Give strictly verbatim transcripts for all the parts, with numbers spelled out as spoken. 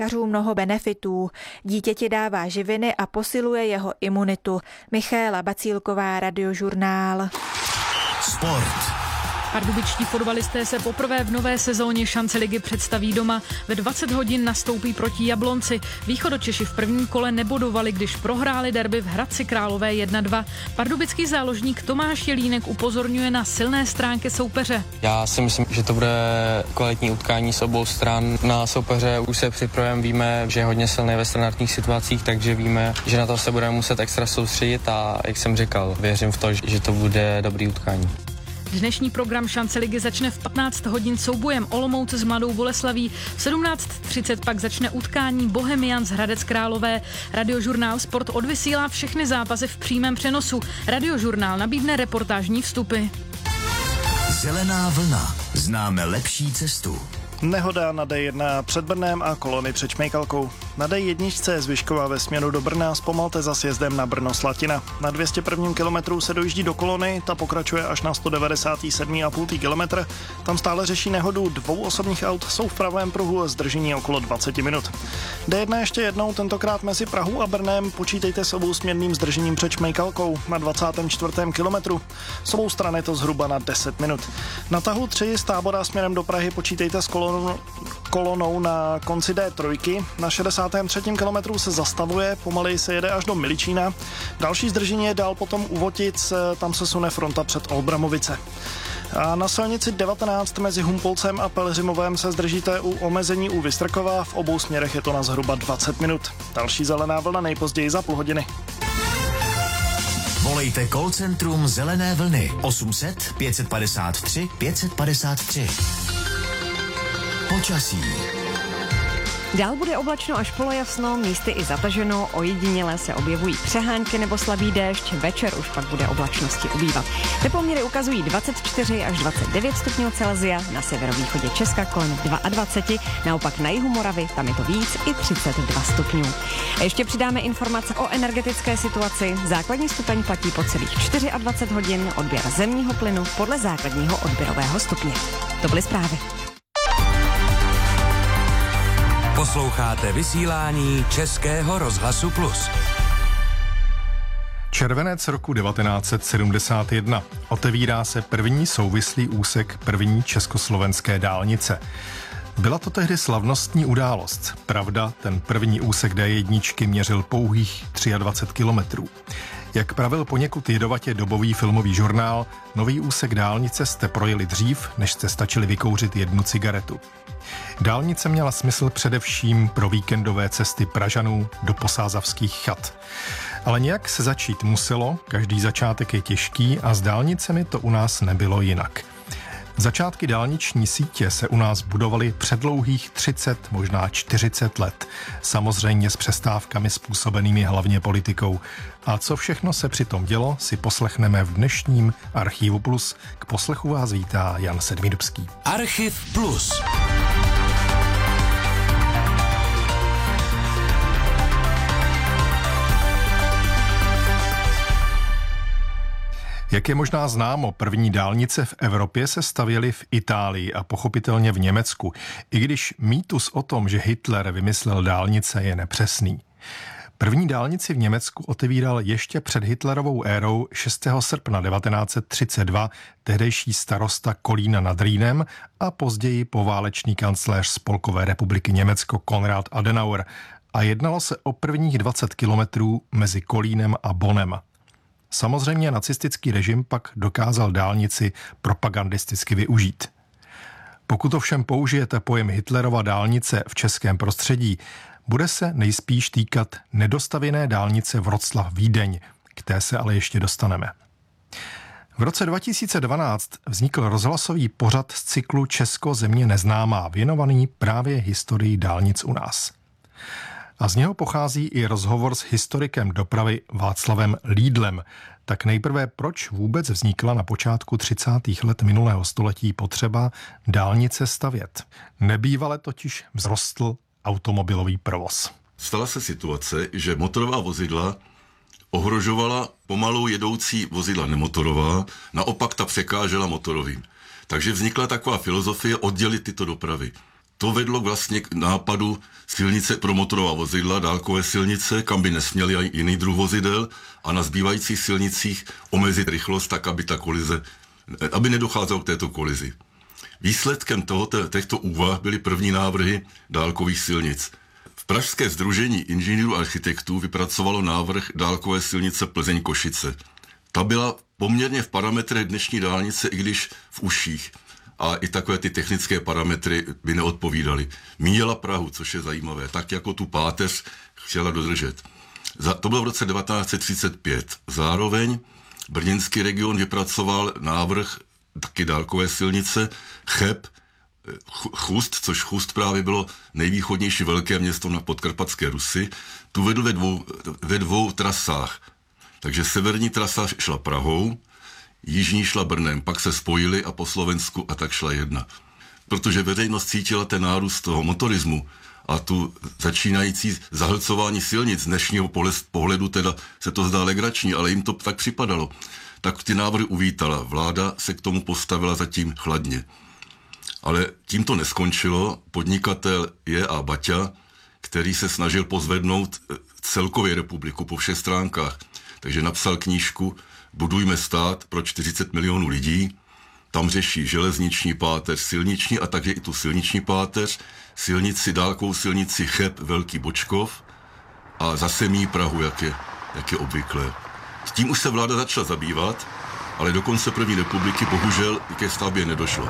lékařů mnoho benefitů. Dítěti dává živiny a posiluje jeho imunitu. Michaela Bacílková, Radiožurnál. Sport. Pardubičtí fotbalisté se poprvé v nové sezóně šance ligy představí doma. Ve dvacet hodin nastoupí proti Jablonci. Východočeši v prvním kole nebodovali, když prohráli derby v Hradci Králové jedna dva. Pardubický záložník Tomáš Jelínek upozorňuje na silné stránky soupeře. Já si myslím, že to bude kvalitní utkání z obou stran. Na soupeře už se připravujeme, víme, že je hodně silný ve standardních situacích, takže víme, že na to se budeme muset extra soustředit a jak jsem říkal, věřím v to, že to bude dobrý utkání. Dnešní program šance ligy začne v patnáct hodin soubojem Olomouc s Mladou Boleslaví. V sedmnáct třicet pak začne utkání Bohemians Hradec Králové. Radiožurnál Sport odvysílá všechny zápasy v přímém přenosu. Radiožurnál nabídne reportážní vstupy. Zelená vlna. Známe lepší cestu. Nehoda na D jedna před Brnem a kolony před Šmejkalkou. Na D jedna z Vyškova ve směru do Brna zpomalte za sjezdem na Brno-Slatina. Na dvě stě prvním kilometru se dojíždí do kolony, ta pokračuje až na sto devadesát sedm celá pět kilometru. Tam stále řeší nehodu dvou osobních aut, jsou v pravém pruhu zdržení okolo dvacet minut. D jedna ještě jednou, tentokrát mezi Prahou a Brnem, počítejte s obousměrným zdržením před Šmejkalkou na dvacátém čtvrtém kilometru. S obou stran je to zhruba na deset minut. Na tahu tři z Tábora směrem do Prahy počítejte s kolonou kolonou na konci D tři. Na šedesátém třetím kilometru se zastavuje, pomaleji se jede až do Miličína. Další zdržení je dál potom u Votic, tam se sune fronta před Olbramovice. A na silnici devatenáct mezi Humpolcem a Pelhřimovem se zdržíte u omezení u Vystrkova, v obou směrech je to na zhruba dvacet minut. Další zelená vlna nejpozději za půl hodiny. Volejte call centrum Zelené vlny osm set pět padesát tři pět padesát tři. Počasí. Dál bude oblačno až polojasno, místy i zataženo, ojediněle se objevují přehánky nebo slabý déšť, večer už pak bude oblačnosti ubývat. Teploměry ukazují dvacet čtyři až dvacet devět stupňů Celsia, na severovýchodě Česka kolem dvacet dva, naopak na jihu Moravy, tam je to víc, i třicet dva stupňů. A ještě přidáme informace o energetické situaci. Základní stupeň platí po celých dvacet čtyři hodin, odběr zemního plynu podle základního odběrového stupně. To byly zprávy. Posloucháte vysílání Českého rozhlasu Plus. Červenec roku devatenáct set sedmdesát jedna. Otevírá se první souvislý úsek první československé dálnice. Byla to tehdy slavnostní událost. Pravda, ten první úsek D jedna měřil pouhých dvacet tři kilometrů. Jak pravil poněkud jedovatě dobový filmový žurnál, nový úsek dálnice jste projeli dřív, než jste stačili vykouřit jednu cigaretu. Dálnice měla smysl především pro víkendové cesty Pražanů do posázavských chat. Ale nějak se začít muselo, každý začátek je těžký a s dálnicemi to u nás nebylo jinak. Začátky dálniční sítě se u nás budovaly předlouhých třicet, možná čtyřicet let. Samozřejmě s přestávkami způsobenými hlavně politikou. A co všechno se přitom dělo, si poslechneme v dnešním Archivu Plus. K poslechu vás vítá Jan Sedmidubský. Archiv Plus. Jak je možná známo, první dálnice v Evropě se stavěly v Itálii a pochopitelně v Německu, i když mýtus o tom, že Hitler vymyslel dálnice, je nepřesný. První dálnici v Německu otevíral ještě před Hitlerovou érou šestého srpna devatenáct set třicet dva tehdejší starosta Kolína nad Rýnem a později poválečný kancléř Spolkové republiky Německo Konrad Adenauer a jednalo se o prvních dvacet kilometrů mezi Kolínem a Bonnem. Samozřejmě nacistický režim pak dokázal dálnici propagandisticky využít. Pokud ovšem použijete pojem Hitlerova dálnice v českém prostředí, bude se nejspíš týkat nedostavěné dálnice Vroclav-Vídeň, k té se ale ještě dostaneme. V roce dva tisíce dvanáct vznikl rozhlasový pořad z cyklu Česko země neznámá, věnovaný právě historii dálnic u nás. A z něho pochází i rozhovor s historikem dopravy Václavem Lídlem. Tak nejprve, proč vůbec vznikla na počátku třicátých let minulého století potřeba dálnice stavět? Nebývale totiž vzrostl automobilový provoz. Stala se situace, že motorová vozidla ohrožovala pomalu jedoucí vozidla nemotorová, naopak ta překážela motorovým. Takže vznikla taková filozofie oddělit tyto dopravy. to vedlo vlastně k nápadu silnice pro motorová vozidla, dálkové silnice, kam by nesměli i jiný druh vozidel a na zbývajících silnicích omezit rychlost tak, aby ta kolize, aby nedocházelo k této kolizi. Výsledkem tohoto, těchto úvah byly první návrhy dálkových silnic. V Pražské sdružení inženýrů a architektů vypracovalo návrh dálkové silnice Plzeň-Košice. Ta byla poměrně v parametrech dnešní dálnice, i když v uších. A i takové ty technické parametry by neodpovídaly. Míjela Prahu, což je zajímavé, tak jako tu páteř chtěla dodržet. Za, to bylo v roce devatenáct set třicet pět. Zároveň brněnský region vypracoval návrh taky dálkové silnice Cheb, Chust, což Chust právě bylo nejvýchodnější velké město na podkarpatské Rusy, tu vedl ve dvou, ve dvou trasách. Takže severní trasa šla Prahou, jižní šla Brnem, pak se spojili a po Slovensku a tak šla jedna. Protože veřejnost cítila ten nárůst toho motorismu a tu začínající zahlcování silnic z dnešního pohledu, teda se to zdá legrační, ale jim to tak připadalo, tak ty návrhy uvítala. Vláda se k tomu postavila zatím chladně. Ale tím to neskončilo. Podnikatel J A. Baťa, který se snažil pozvednout celkově republiku po všech stránkách, takže napsal knížku Budujme stát pro čtyřicet milionů lidí. Tam řeší železniční páteř, silniční a takže i tu silniční páteř, silnici, dálkovou silnici Cheb, Velký Bočkov a zase mí Prahu, jak je, jak je obvyklé. S tím už se vláda začala zabývat, ale do konce první republiky bohužel ke stavbě nedošlo.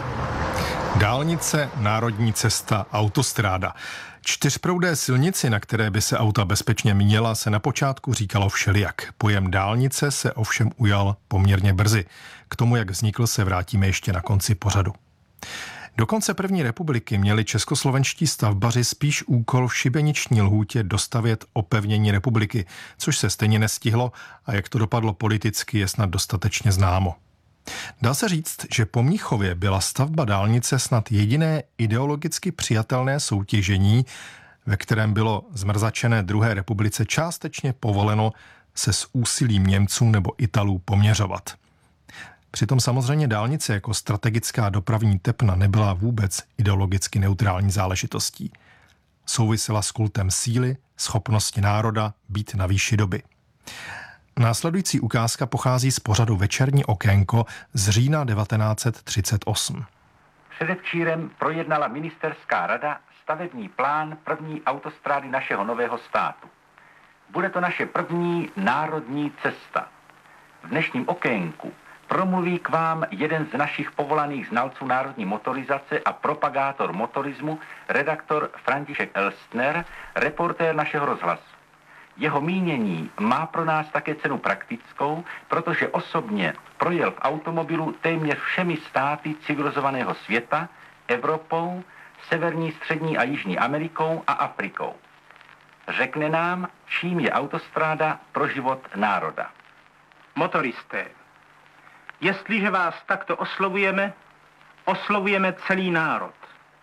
Dálnice, národní cesta, autostráda. Čtyřproudé silnici, na které by se auta bezpečně míjela, se na počátku říkalo všelijak. Pojem dálnice se ovšem ujal poměrně brzy. K tomu, jak vznikl, se vrátíme ještě na konci pořadu. Do konce první republiky měli českoslovenští stavbaři spíš úkol v šibeniční lhůtě dostavět opevnění republiky, což se stejně nestihlo a jak to dopadlo politicky, je snad dostatečně známo. Dá se říct, že po Mnichově byla stavba dálnice snad jediné ideologicky přijatelné soutěžení, ve kterém bylo zmrzačené druhé republice částečně povoleno se s úsilím Němců nebo Italů poměřovat. Přitom samozřejmě dálnice jako strategická dopravní tepna nebyla vůbec ideologicky neutrální záležitostí. Souvisela s kultem síly, schopnosti národa být na výši doby. Následující ukázka pochází z pořadu Večerní okénko z října devatenáct set třicet osm. Předevčírem projednala ministerská rada stavební plán první autostrády našeho nového státu. Bude to naše první národní cesta. V dnešním okénku promluví k vám jeden z našich povolaných znalců národní motorizace a propagátor motorismu, redaktor František Elstner, reportér našeho rozhlasu. Jeho mínění má pro nás také cenu praktickou, protože osobně projel v automobilu téměř všemi státy civilizovaného světa, Evropou, Severní, Střední a Jižní Amerikou a Afrikou. Řekne nám, čím je autostráda pro život národa. Motoristé, jestliže vás takto oslovujeme, oslovujeme celý národ.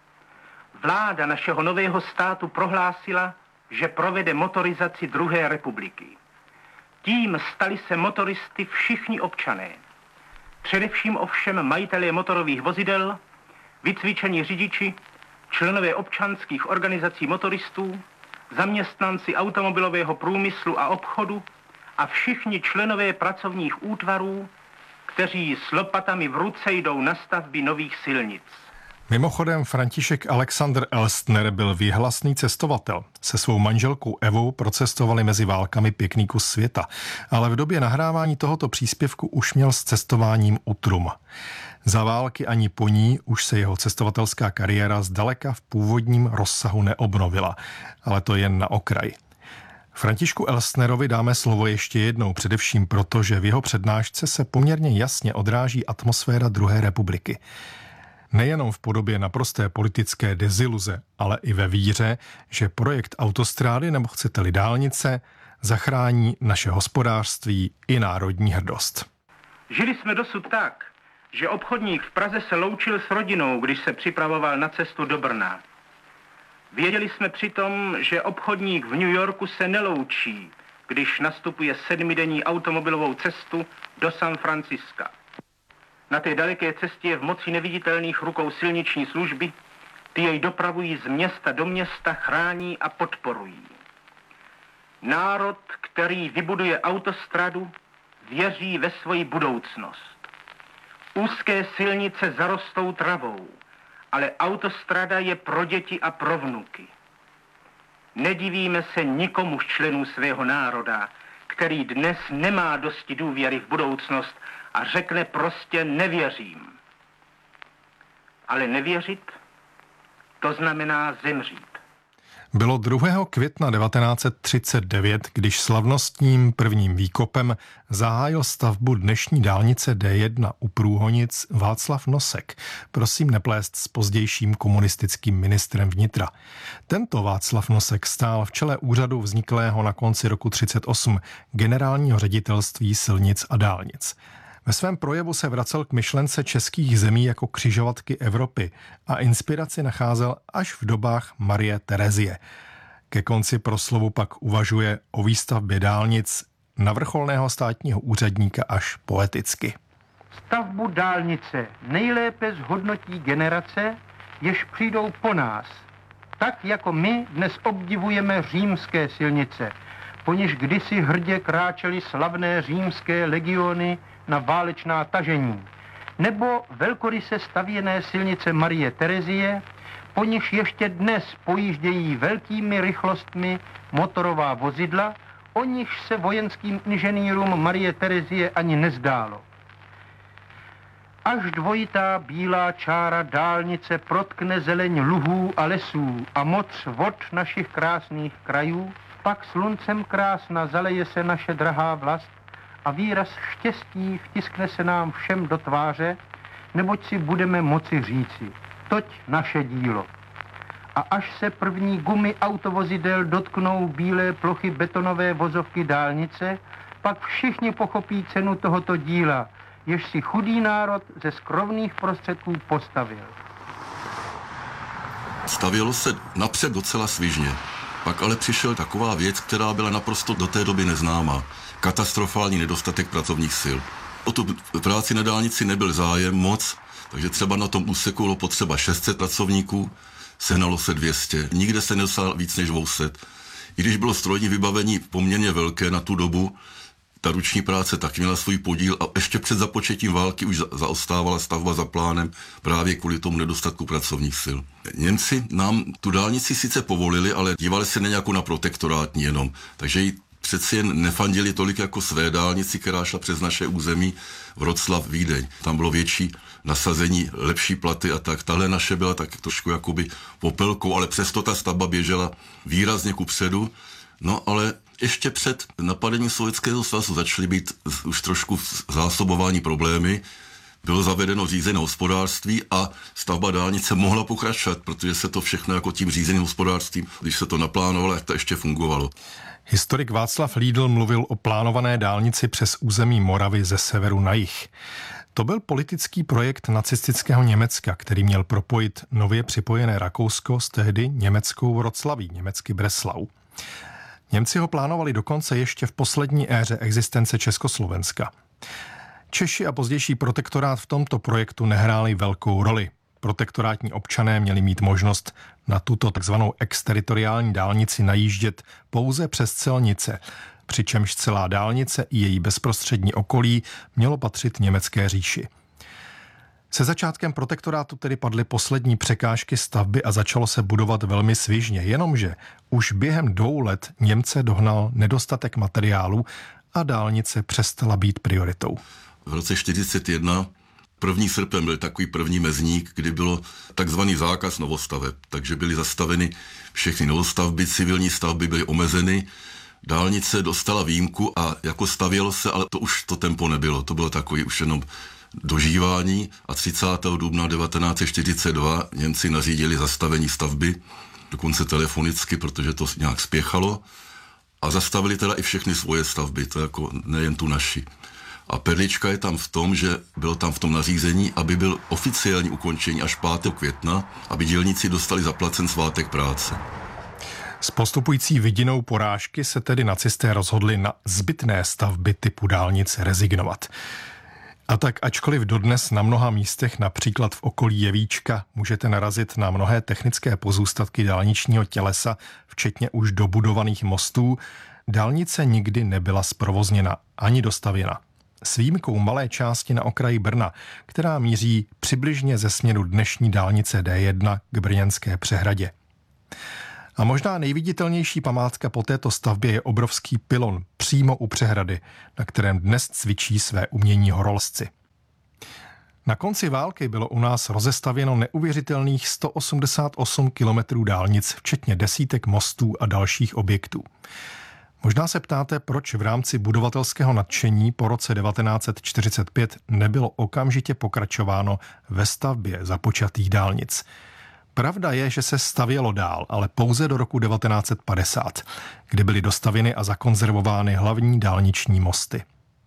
Vláda našeho nového státu prohlásila, že provede motorizaci druhé republiky. Tím stali se motoristy všichni občané. Především ovšem majitelé motorových vozidel, vycvičení řidiči, členové občanských organizací motoristů, zaměstnanci automobilového průmyslu a obchodu a všichni členové pracovních útvarů, kteří s lopatami v ruce jdou na stavby nových silnic. Mimochodem František Alexander Elstner byl výhlasný cestovatel. Se svou manželkou Evou procestovali mezi válkami pěkný kus světa, ale v době nahrávání tohoto příspěvku už měl s cestováním utrum. Za války ani po ní už se jeho cestovatelská kariéra zdaleka v původním rozsahu neobnovila, ale to jen na okraj. Františku Elstnerovi dáme slovo ještě jednou, především proto, že v jeho přednášce se poměrně jasně odráží atmosféra druhé republiky. Nejenom v podobě naprosté politické deziluze, ale i ve víře, že projekt autostrády, nebo chcete-li dálnice, zachrání naše hospodářství i národní hrdost. Žili jsme dosud tak, že obchodník v Praze se loučil s rodinou, když se připravoval na cestu do Brna. Věděli jsme přitom, že obchodník v New Yorku se neloučí, když nastupuje sedmidenní automobilovou cestu do San Franciska. Na té daleké cestě v moci neviditelných rukou silniční služby Ty jej dopravují z města do města, chrání a podporují. Národ, který vybuduje autostradu, věří ve svoji budoucnost. Úzké silnice zarostou travou, ale autostrada je pro děti a pro vnuky. Nedivíme se nikomu z členů svého národa, který dnes nemá dosti důvěry v budoucnost a řekne prostě nevěřím. Ale nevěřit, to znamená zemřít. Bylo druhého května devatenáct set třicet devět, když slavnostním prvním výkopem zahájil stavbu dnešní dálnice D jedna u Průhonic Václav Nosek, prosím neplést s pozdějším komunistickým ministrem vnitra. Tento Václav Nosek stál v čele úřadu vzniklého na konci roku třicet osm Generálního ředitelství silnic a dálnic. Ve svém projevu se vracel k myšlence českých zemí jako křižovatky Evropy a inspiraci nacházel až v dobách Marie Terezie. Ke konci proslovu pak uvažuje o výstavbě dálnic na vrcholného státního úředníka až poeticky. Stavbu dálnice nejlépe zhodnotí generace, jež přijdou po nás. Tak jako my dnes obdivujeme římské silnice, po něž kdysi hrdě kráčely slavné římské legiony na válečná tažení, nebo velkoryse stavěné silnice Marie Terezie, po nichž ještě dnes pojíždějí velkými rychlostmi motorová vozidla, o nichž se vojenským inženýrům Marie Terezie ani nezdálo. Až dvojitá bílá čára dálnice protkne zeleň luhů a lesů a moc vod našich krásných krajů, pak sluncem krásna zaleje se naše drahá vlast a výraz štěstí vtiskne se nám všem do tváře, neboť si budeme moci říci, toť naše dílo. A až se první gumy autovozidel dotknou bílé plochy betonové vozovky dálnice, pak všichni pochopí cenu tohoto díla, jež si chudý národ ze skromných prostředků postavil. Stavělo se napřed docela svižně. Pak ale přišel taková věc, která byla naprosto do té doby neznámá. Katastrofální nedostatek pracovních sil. O tu práci na dálnici nebyl zájem moc, takže třeba na tom úseku bylo potřeba šest set pracovníků, sehnalo se dvě stě. Nikde se nedostal víc než dvě stě. I když bylo strojní vybavení poměrně velké na tu dobu, ta ruční práce taky měla svůj podíl a ještě před započetím války už zaostávala stavba za plánem právě kvůli tomu nedostatku pracovních sil. Němci nám tu dálnici sice povolili, ale dívali se na nějakou na protektorátní jenom, takže ji přeci jen nefandili tolik jako své dálnici, která šla přes naše území Vroclav, Vídeň. Tam bylo větší nasazení, lepší platy a tak. Tahle naše byla tak trošku jakoby popelkou, ale přesto ta stavba běžela výrazně kupředu. No ale ještě před napadením Sovětského svazu začaly být už trošku v zásobování problémy. Bylo zavedeno řízené hospodářství a stavba dálnice mohla pokračovat, protože se to všechno jako tím řízeným hospodářstvím, když se to naplánovalo, jak to ještě fungovalo. Historik Václav Lídl mluvil o plánované dálnici přes území Moravy ze severu na jih. To byl politický projekt nacistického Německa, který měl propojit nově připojené Rakousko s tehdy německou Vroclaví, německy Breslau. Němci ho plánovali dokonce ještě v poslední éře existence Československa. Češi a pozdější protektorát v tomto projektu nehráli velkou roli. Protektorátní občané měli mít možnost na tuto takzvanou exteritoriální dálnici najíždět pouze přes Celnice, přičemž celá dálnice i její bezprostřední okolí mělo patřit německé říši. Se začátkem protektorátu tedy padly poslední překážky stavby a začalo se budovat velmi svižně, jenomže už během dvou let Němce dohnal nedostatek materiálu a dálnice přestala být prioritou. V roce čtyřicet jedna první srpen byl takový první mezník, kdy bylo takzvaný zákaz novostaveb, takže byly zastaveny všechny novostavby, civilní stavby byly omezeny, dálnice dostala výjimku a jako stavělo se, ale to už to tempo nebylo, to bylo takový už jenom dožívání a třicátého dubna devatenáct set čtyřicet dva Němci nařídili zastavení stavby, dokonce telefonicky, protože to nějak spěchalo a zastavili teda i všechny svoje stavby, to jako nejen tu naši. A perlička je tam v tom, že bylo tam v tom nařízení, aby byl oficiální ukončení až pátého května, aby dělníci dostali zaplacen svátek práce. S postupující vidinou porážky se tedy nacisté rozhodli na zbytné stavby typu dálnic rezignovat. A tak ačkoliv dodnes na mnoha místech, například v okolí Jevíčka, můžete narazit na mnohé technické pozůstatky dálničního tělesa, včetně už dobudovaných mostů, dálnice nikdy nebyla zprovozněna ani dostavěna. S výjimkou malé části na okraji Brna, která míří přibližně ze směru dnešní dálnice D jedna k brněnské přehradě. A možná nejviditelnější památka po této stavbě je obrovský pylon přímo u přehrady, na kterém dnes cvičí své umění horolezci. Na konci války bylo u nás rozestavěno neuvěřitelných sto osmdesát osm kilometrů dálnic, včetně desítek mostů a dalších objektů. Možná se ptáte, proč v rámci budovatelského nadšení po roce devatenáct set čtyřicet pět nebylo okamžitě pokračováno ve stavbě započatých dálnic. Pravda je, že se stavělo dál, ale pouze do roku devatenáct set padesát, kdy byly dostavěny a zakonzervovány hlavní dálniční mosty.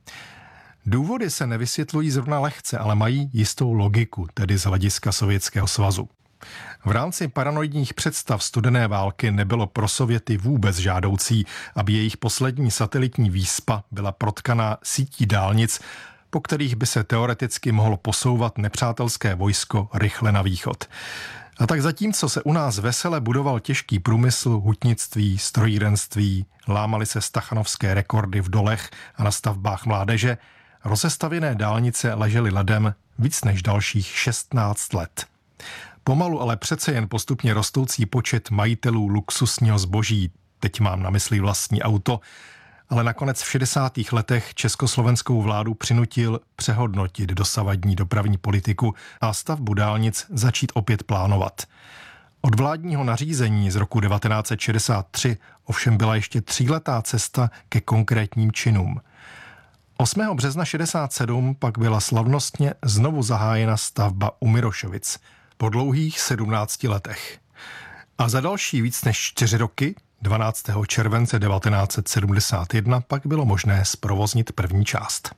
Důvody se nevysvětlují zrovna lehce, ale mají jistou logiku, tedy z hlediska Sovětského svazu. V rámci paranoidních představ studené války nebylo pro Sověty vůbec žádoucí, aby jejich poslední satelitní výspa byla protkaná sítí dálnic, po kterých by se teoreticky mohlo posouvat nepřátelské vojsko rychle na východ. A tak zatímco se u nás vesele budoval těžký průmysl, hutnictví, strojírenství, lámaly se stachanovské rekordy v dolech a na stavbách mládeže, rozestavěné dálnice ležely ledem víc než dalších šestnáct let. Pomalu, ale přece jen postupně rostoucí počet majitelů luxusního zboží, teď mám na mysli vlastní auto, ale nakonec v šedesátých letech československou vládu přinutil přehodnotit dosavadní dopravní politiku a stavbu dálnic začít opět plánovat. Od vládního nařízení z roku devatenáct set šedesát tři ovšem byla ještě tříletá cesta ke konkrétním činům. osmého března šedesát sedm pak byla slavnostně znovu zahájena stavba u Mirošovic po dlouhých sedmnácti letech. A za další víc než čtyři roky, dvanáctého července devatenáct set sedmdesát jedna, pak bylo možné zprovoznit první část.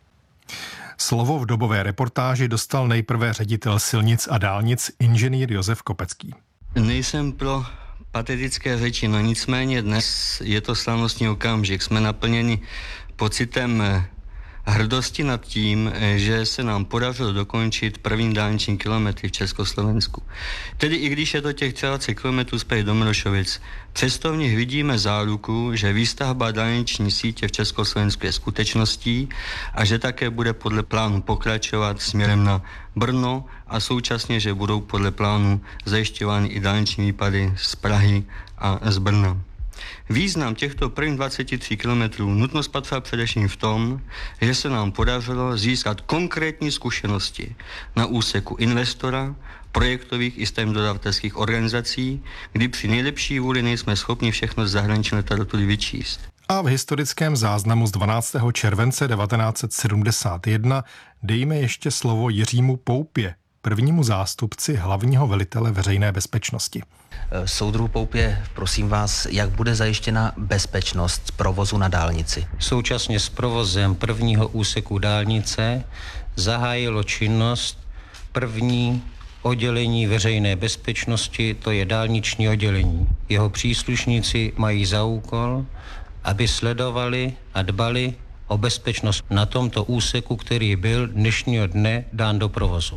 Slovo v dobové reportáži dostal nejprve ředitel silnic a dálnic inženýr Josef Kopecký. Nejsem pro patetické řeči, no nicméně dnes je to slavnostní okamžik. Jsme naplněni pocitem hrdosti nad tím, že se nám podařilo dokončit první dálniční kilometry v Československu. Tedy i když je to těch dvacet kilometrů zpět do Mirošovic, přesto v nich vidíme záruku, že výstavba dálniční sítě v Československu je skutečností a že také bude podle plánu pokračovat směrem na Brno a současně, že budou podle plánu zajišťovány i dálniční výpady z Prahy a z Brna. Význam těchto prvních dvaceti tří kilometrů nutno spatřovat především v tom, že se nám podařilo získat konkrétní zkušenosti na úseku investora, projektových i stavebních dodavatelských organizací, kdy při nejlepší vůli nejsme schopni všechno z zahraniční literatury vyčíst. A v historickém záznamu z dvanáctého července devatenáct set sedmdesát jedna dejme ještě slovo Jiřímu Poupě, prvnímu zástupci hlavního velitele veřejné bezpečnosti. Soudruh Poupě, prosím vás, jak bude zajištěna bezpečnost provozu na dálnici? Současně s provozem prvního úseku dálnice zahájilo činnost první oddělení veřejné bezpečnosti, to je dálniční oddělení. Jeho příslušníci mají za úkol, aby sledovali a dbali o bezpečnost na tomto úseku, který byl dnešního dne dán do provozu.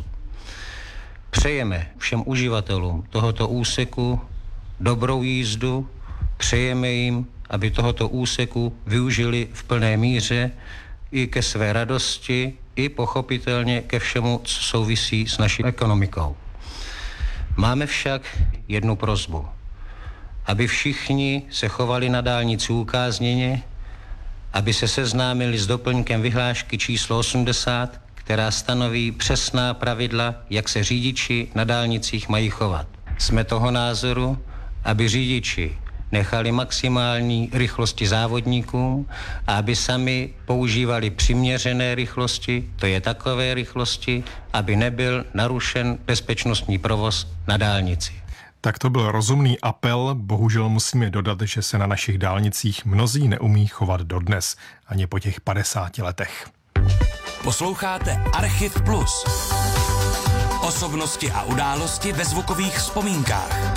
Přejeme všem uživatelům tohoto úseku dobrou jízdu, přejeme jim, aby tohoto úseku využili v plné míře i ke své radosti, i pochopitelně ke všemu, co souvisí s naší ekonomikou. Máme však jednu prosbu, aby všichni se chovali na dálnici ukázněně, aby se seznámili s doplňkem vyhlášky číslo osmdesát, která stanoví přesná pravidla, jak se řidiči na dálnicích mají chovat. Jsme toho názoru, aby řidiči nechali maximální rychlosti závodníkům a aby sami používali přiměřené rychlosti, to je takové rychlosti, aby nebyl narušen bezpečnostní provoz na dálnici. Tak to byl rozumný apel, bohužel musíme dodat, že se na našich dálnicích mnozí neumí chovat dodnes, ani po těch padesáti letech. Posloucháte Archiv Plus. Osobnosti a události ve zvukových vzpomínkách.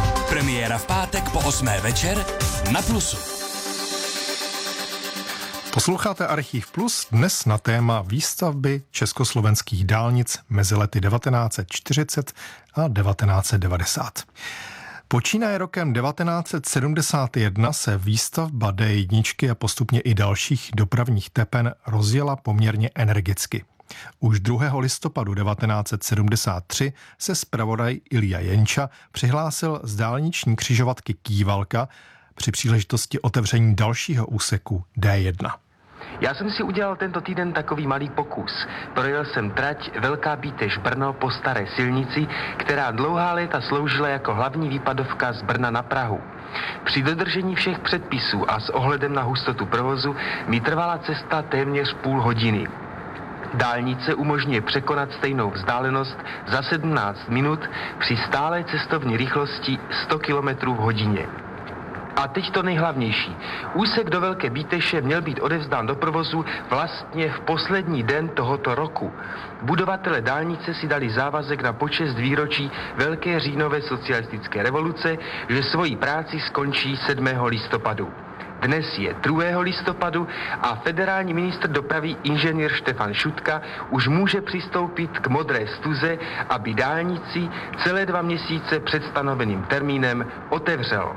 Premiéra v pátek po osmé večer na Plusu. Posloucháte Archiv Plus, dnes na téma výstavby československých dálnic mezi lety devatenáct set čtyřicet a devatenáct set devadesát. Počínaje rokem devatenáct set sedmdesát jedna se výstavba D jedna a postupně i dalších dopravních tepen rozjela poměrně energicky. Už druhého listopadu devatenáct set sedmdesát tři se zpravodaj Ilja Jenča přihlásil z dálniční křižovatky Kývalka při příležitosti otevření dalšího úseku D jedna. Já jsem si udělal tento týden takový malý pokus. Projel jsem trať Velká Bítež Brno po staré silnici, která dlouhá léta sloužila jako hlavní výpadovka z Brna na Prahu. Při dodržení všech předpisů a s ohledem na hustotu provozu mi trvala cesta téměř půl hodiny. Dálnice umožňuje překonat stejnou vzdálenost za sedmnáct minut při stálé cestovní rychlosti sto kilometrů v hodině. A teď to nejhlavnější. Úsek do Velké Bíteše měl být odevzdán do provozu vlastně v poslední den tohoto roku. Budovatelé dálnice si dali závazek na počest výročí Velké říjnové socialistické revoluce, že svoji práci skončí sedmého listopadu. Dnes je druhého listopadu a federální ministr dopravy inženýr Štefan Šutka už může přistoupit k modré stuze, aby dálnici celé dva měsíce před stanoveným termínem otevřel.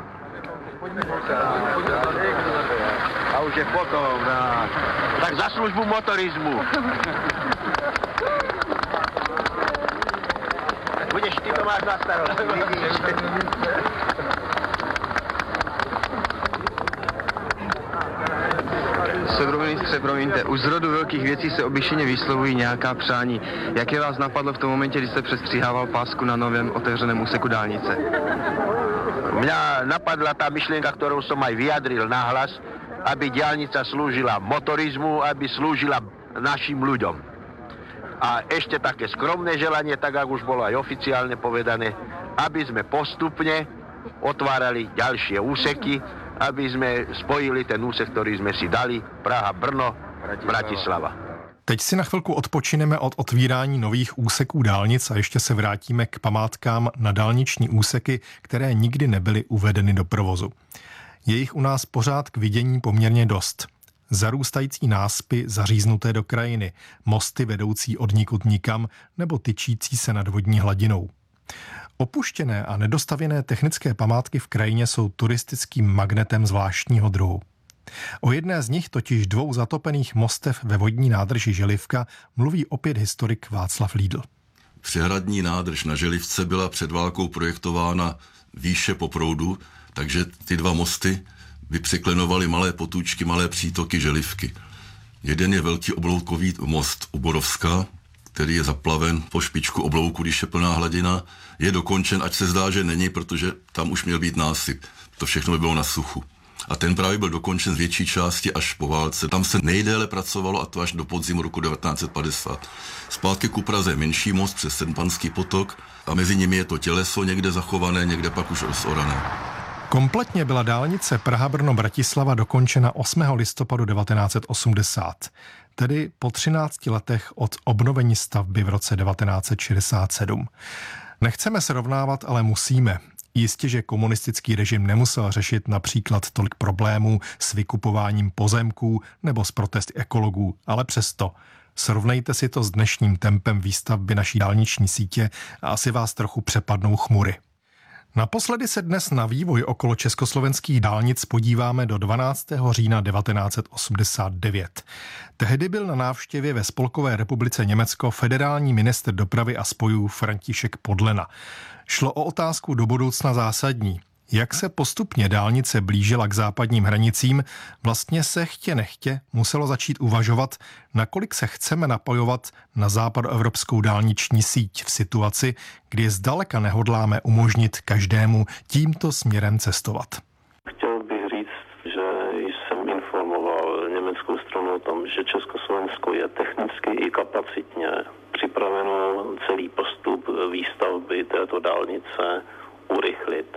A už je potom, no. Tak za službu motorismu. Budeš, ty to máš na starost, vidíš. Ministře, promiňte, už z rodu velkých věcí se obyčejně vyslovují nějaká přání. Jaké vás napadlo v tom momentě, kdy jste přestříhával pásku na novém otevřeném úseku dálnice? Mňa napadla tá myšlienka, ktorú som aj vyjadril nahlas, aby diaľnica slúžila motorizmu, aby slúžila našim ľuďom. A ešte také skromné želanie, tak ako už bolo aj oficiálne povedané, aby sme postupne otvárali ďalšie úseky, aby sme spojili ten úsek, ktorý sme si dali, Praha, Brno, Bratislava. Teď si na chvilku odpočineme od otvírání nových úseků dálnic a ještě se vrátíme k památkám na dálniční úseky, které nikdy nebyly uvedeny do provozu. Je jich u nás pořád k vidění poměrně dost. Zarůstající náspy zaříznuté do krajiny, mosty vedoucí od nikud nikam nebo tyčící se nad vodní hladinou. Opuštěné a nedostavěné technické památky v krajině jsou turistickým magnetem zvláštního druhu. O jedné z nich, totiž dvou zatopených mostev ve vodní nádrži Želivka, mluví opět historik Václav Lídl. Přehradní nádrž na Želivce byla před válkou projektována výše po proudu, takže ty dva mosty by překlenovaly malé potůčky, malé přítoky Želivky. Jeden je velký obloukový most u Borovska, který je zaplaven po špičku oblouku, když je plná hladina. Je dokončen, ať se zdá, že není, protože tam už měl být násyp. To všechno by bylo na suchu. A ten právě byl dokončen z větší části až po válce. Tam se nejdéle pracovalo, a to až do podzimu roku devatenáct set padesát. Zpátky ku Praze menší most přes Sedmpanský potok a mezi nimi je to těleso někde zachované, někde pak už rozorané. Kompletně byla dálnice Praha-Brno-Bratislava dokončena osmého listopadu devatenáct set osmdesát, tedy po třinácti letech od obnovení stavby v roce devatenáct set šedesát sedm. Nechceme srovnávat, ale musíme. Jistě, že komunistický režim nemusel řešit například tolik problémů s vykupováním pozemků nebo s protesty ekologů, ale přesto. Srovnejte si to s dnešním tempem výstavby naší dálniční sítě a asi vás trochu přepadnou chmury. Naposledy se dnes na vývoj okolo československých dálnic podíváme do dvanáctého října devatenáct set osmdesát devět. Tehdy byl na návštěvě ve Spolkové republice Německo federální ministr dopravy a spojů František Podlena. Šlo o otázku do budoucna zásadní. Jak se postupně dálnice blížila k západním hranicím, vlastně se chtě nechtě muselo začít uvažovat, nakolik se chceme napojovat na západoevropskou dálniční síť v situaci, kdy zdaleka nehodláme umožnit každému tímto směrem cestovat. Chtěl bych říct, že jsem informoval německou stranu o tom, že Československo je technicky i kapacitně připraveno celý postup výstavby této dálnice urychlit.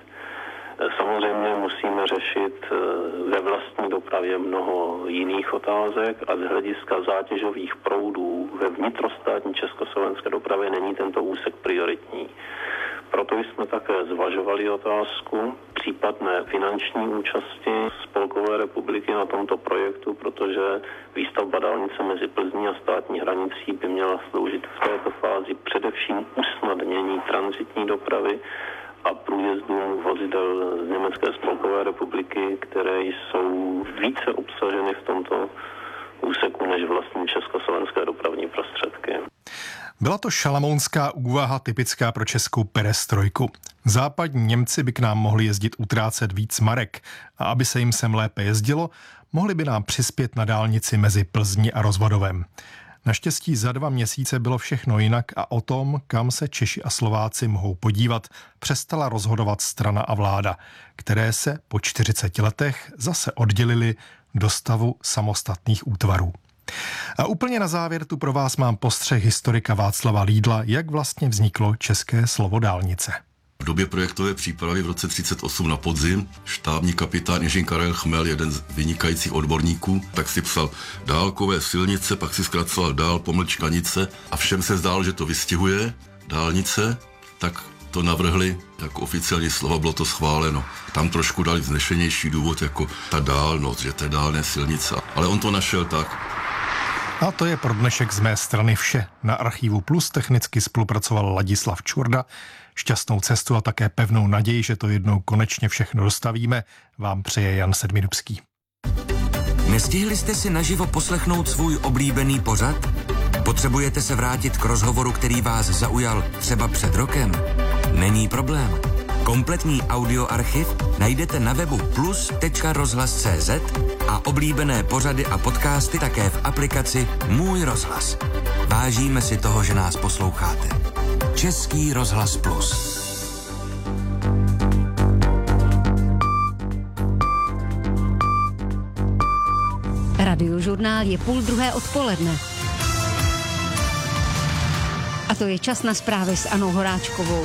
Samozřejmě musíme řešit ve vlastní dopravě mnoho jiných otázek a z hlediska zátěžových proudů ve vnitrostátní československé dopravě není tento úsek prioritní. Proto jsme také zvažovali otázku případné finanční účasti Spolkové republiky republiky na tomto projektu, protože výstavba dálnice mezi Plzní a státní hranicí by měla sloužit v této fázi především usnadnění tranzitní dopravy a průjezdům vozidel z Německé spolkové republiky, které jsou více obsaženy v tomto úseku než vlastní československé dopravní prostředky. Byla to šalamounská úvaha typická pro českou perestrojku. Západní Němci by k nám mohli jezdit utrácet víc marek a aby se jim sem lépe jezdilo, mohli by nám přispět na dálnici mezi Plzní a Rozvadovem. Naštěstí za dva měsíce bylo všechno jinak a o tom, kam se Češi a Slováci mohou podívat, přestala rozhodovat strana a vláda, které se po čtyřiceti letech zase oddělily do stavu samostatných útvarů. A úplně na závěr tu pro vás mám postřeh historika Václava Lídla, jak vlastně vzniklo české slovo dálnice. V době projektové přípravy v roce třicet osm na podzim štábní kapitán Ing. Karel Chmel, jeden z vynikajících odborníků, tak si psal dálkové silnice, pak si zkracoval dál pomlčkanice a všem se zdálo, že to vystihuje dálnice, tak to navrhli jako oficiální slova, bylo to schváleno. Tam trošku dali vznešenější důvod jako ta dálnost, že to je dálné silnice, ale on to našel tak. A to je pro dnešek z mé strany vše. Na Archivu Plus technicky spolupracoval Ladislav Čurda. Šťastnou cestu a také pevnou naději, že to jednou konečně všechno dostavíme, vám přeje Jan Sedmidubský. Nestihli jste si naživo poslechnout svůj oblíbený pořad? Potřebujete se vrátit k rozhovoru, který vás zaujal třeba před rokem? Není problém. Kompletní audioarchiv najdete na webu plus tečka rozhlas tečka cé zet a oblíbené pořady a podcasty také v aplikaci Můj rozhlas. Vážíme si toho, že nás posloucháte. Český rozhlas Plus. Radiožurnál je půl druhé odpoledne. A to je čas na zprávy s Anou Horáčkovou.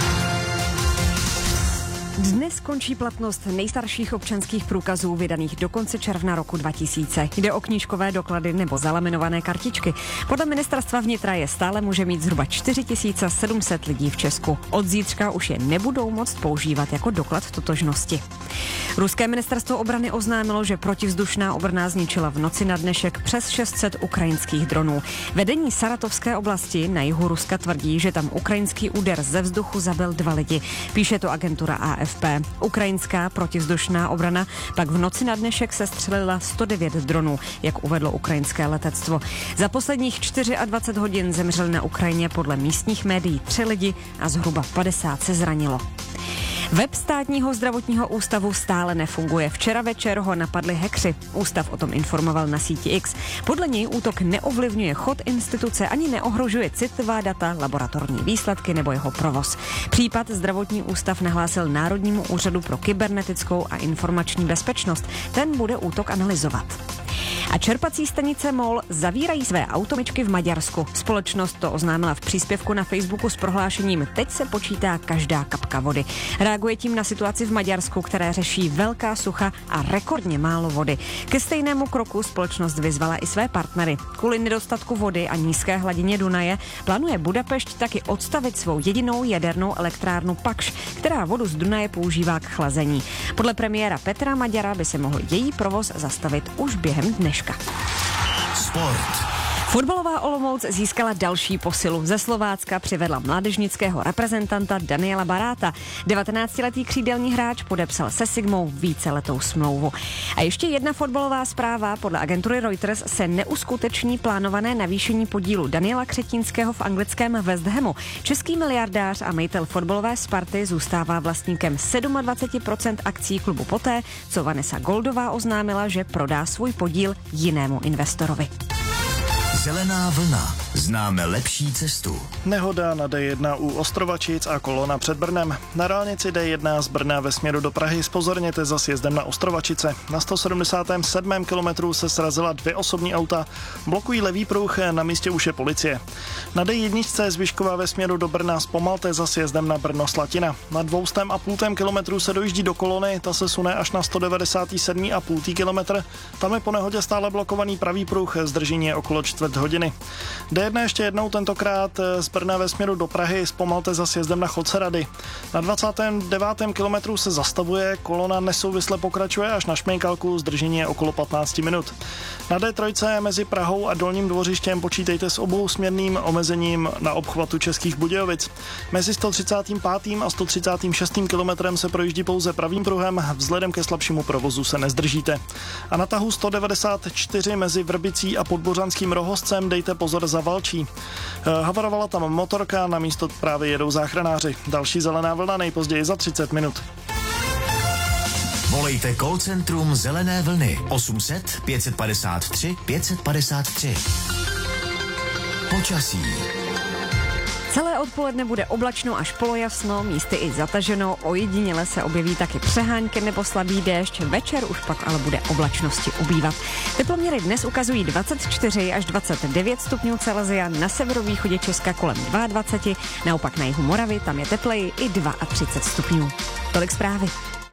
Dnes končí platnost nejstarších občanských průkazů vydaných do konce června roku dva tisíce. Jde o knížkové doklady nebo zalaminované kartičky. Podle ministerstva vnitra je stále může mít zhruba čtyři tisíce sedm set lidí v Česku. Od zítřka už je nebudou moct používat jako doklad totožnosti. Ruské ministerstvo obrany oznámilo, že protivzdušná obrana zničila v noci na dnešek přes šest set ukrajinských dronů. Vedení Saratovské oblasti na jihu Ruska tvrdí, že tam ukrajinský úder ze vzduchu zabil dva lidi. Píše to agentura A F P. Ukrajinská protivzdušná obrana pak v noci na dnešek sestřelila sto devět dronů, jak uvedlo ukrajinské letectvo. Za posledních dvacet čtyři hodin zemřeli na Ukrajině podle místních médií tři lidi a zhruba padesát se zranilo. Web státního zdravotního ústavu stále nefunguje. Včera večer ho napadli hackři. Ústav o tom informoval na síti X. Podle něj útok neovlivňuje chod instituce ani neohrožuje citlivá data, laboratorní výsledky nebo jeho provoz. Případ zdravotní ústav nahlásil Národnímu úřadu pro kybernetickou a informační bezpečnost. Ten bude útok analyzovat. A čerpací stanice MOL zavírají své automyčky v Maďarsku. Společnost to oznámila v příspěvku na Facebooku s prohlášením teď se počítá každá kapka vody. Reaguje tím na situaci v Maďarsku, které řeší velká sucha a rekordně málo vody. Ke stejnému kroku společnost vyzvala i své partnery. Kvůli nedostatku vody a nízké hladině Dunaje plánuje Budapešť taky odstavit svou jedinou jadernou elektrárnu Pakš, která vodu z Dunaje používá k chlazení. Podle premiéra Petra Maďara by se mohl její provoz zastavit už během dneška. Sport. Fotbalová Olomouc získala další posilu. Ze Slovácka přivedla mládežnického reprezentanta Daniela Baráta. devatenáctiletý křídelní hráč podepsal se Sigmou víceletou smlouvu. A ještě jedna fotbalová zpráva. Podle agentury Reuters se neuskuteční plánované navýšení podílu Daniela Křetínského v anglickém West Hamu. Český miliardář a majitel fotbalové Sparty zůstává vlastníkem dvacet sedm procent akcí klubu poté, co Vanessa Goldová oznámila, že prodá svůj podíl jinému investorovi. Zelená vlna. Známe lepší cestu. Nehoda na D jedna u Ostrovačic a kolona před Brnem. Na dálnici D jedna z Brna ve směru do Prahy zpozorněte za sjezdem na Ostrovačice. Na sto sedmdesátém sedmém kilometru se srazila dvě osobní auta. Blokují levý pruh, na místě už je policie. Na D jedna z Vyškova ve směru do Brna zpomalte za sjezdem na Brno Slatina. Na dvoustém a půltém kilometru se dojíždí do kolony, ta se sune až na sto devadesát sedm a půl kilometr. Tam je po nehodě stále blokovaný pravý pruh, zdržení je okolo čtvrt čtvrt hodiny. D jedna ještě jednou, tentokrát z Brna ve směru do Prahy, zpomalte za sjezdem na Chodce Rady. Na dvacátém devátém kilometru se zastavuje, kolona nesouvisle pokračuje až na Šmejkalku, zdržení je okolo patnáct minut. Na D tři mezi Prahou a Dolním Dvořištěm počítejte s obousměrným omezením na obchvatu Českých Budějovic. Mezi sto třicátým pátým a sto třicátým šestým kilometrem se projíždí pouze pravým pruhem, vzhledem ke slabšímu provozu se nezdržíte. A na tahu sto devadesát čtyři mezi Vrbicí a Podbořanským Rohoscem dejte pozor za Valčí. Havarovala tam motorka, na místo právě jedou záchranáři. Další zelená vlna nejpozději za třicet minut. Volejte call centrum Zelené vlny osm set pět padesát tři pět padesát tři. Počasí. Celé odpoledne bude oblačno až polojasno, místy i zataženo, ojediněle se objeví taky přehánky nebo slabý déšť, večer už pak ale bude oblačnosti ubývat. Teploměry dnes ukazují dvacet čtyři až dvacet devět stupňů Celsia, na severovýchodě Česka kolem dvacet dva, naopak na jihu Moravy, tam je tepleji i třicet dva stupňů. Tolik zprávy.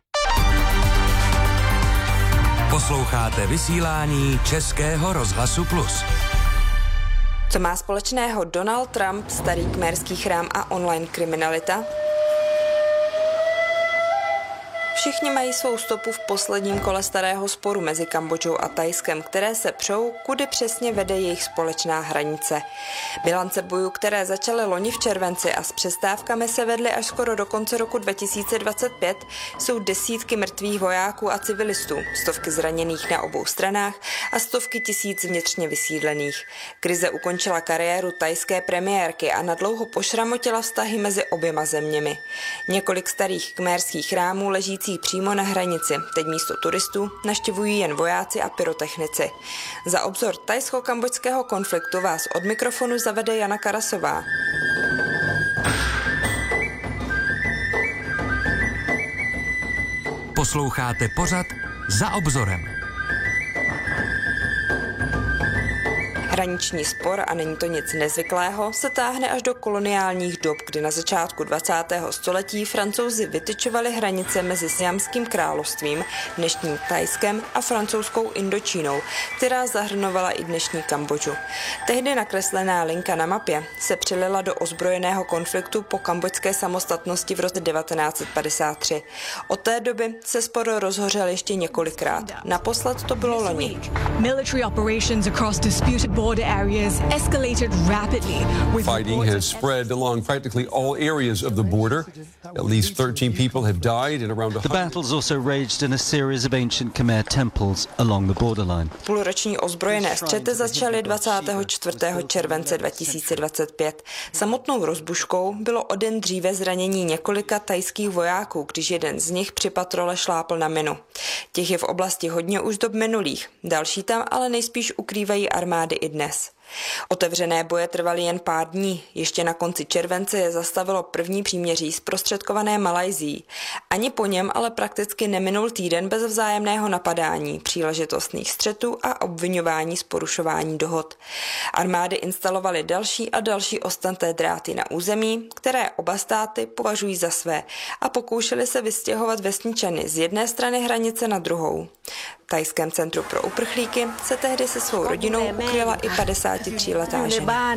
Posloucháte vysílání Českého rozhlasu Plus. Co má společného Donald Trump, starý kmerský chrám a online kriminalita? Všichni mají svou stopu v posledním kole starého sporu mezi Kambodžou a Thajskem, které se přou, kudy přesně vede jejich společná hranice. Bilance bojů, které začaly loni v červenci a s přestávkami se vedly až skoro do konce roku dva tisíce dvacet pět, jsou desítky mrtvých vojáků a civilistů, stovky zraněných na obou stranách a stovky tisíc vnitřně vysídlených. Krize ukončila kariéru thajské premiérky a nadlouho pošramotila vztahy mezi oběma zeměmi. Několik starých kmérských chrámů ležící přímo na hranici. Teď místo turistů navštěvují jen vojáci a pyrotechnici. Za obzor thajsko-kambodžského konfliktu vás od mikrofonu zavede Jana Karasová. Posloucháte pořad Za obzorem. Hraniční spor, a není to nic nezvyklého, se táhne až do koloniálních dob, kdy na začátku dvacátého století Francouzi vytyčovali hranice mezi Siamským královstvím, dnešním Thajskem a francouzskou Indočínou, která zahrnovala i dnešní Kambodžu. Tehdy nakreslená linka na mapě se přilila do ozbrojeného konfliktu po kambodžské samostatnosti v roce devatenáct set padesát tři. Od té doby se spor rozhořel ještě několikrát. Naposled to bylo loni. Military operations across disputed border areas escalated rapidly. Fighting has spread along practically all areas of the border. At least thirteen people have died and around The battles also raged in a series of ancient Khmer temples along the borderline. Půlroční ozbrojené střety začaly dvacátého čtvrtého července dva tisíce dvacet pět. Samotnou rozbuškou bylo o den dříve zranění několika thajských vojáků, když jeden z nich při patrole šlápl na minu. Těch je v oblasti hodně už dob minulých. Další tam ale nejspíš ukrývají armády i dnes. Otevřené boje trvaly jen pár dní. Ještě na konci července je zastavilo první příměří zprostředkované Malajsií. Ani po něm ale prakticky neminul týden bez vzájemného napadání, příležitostných střetů a obviňování z porušování dohod. Armády instalovaly další a další ostanté dráty na území, které oba státy považují za své, a pokoušeli se vystěhovat vesničany z jedné strany hranice na druhou. V thajském centru pro uprchlíky se tehdy se svou rodinou ukryla i padesátitříletá žena.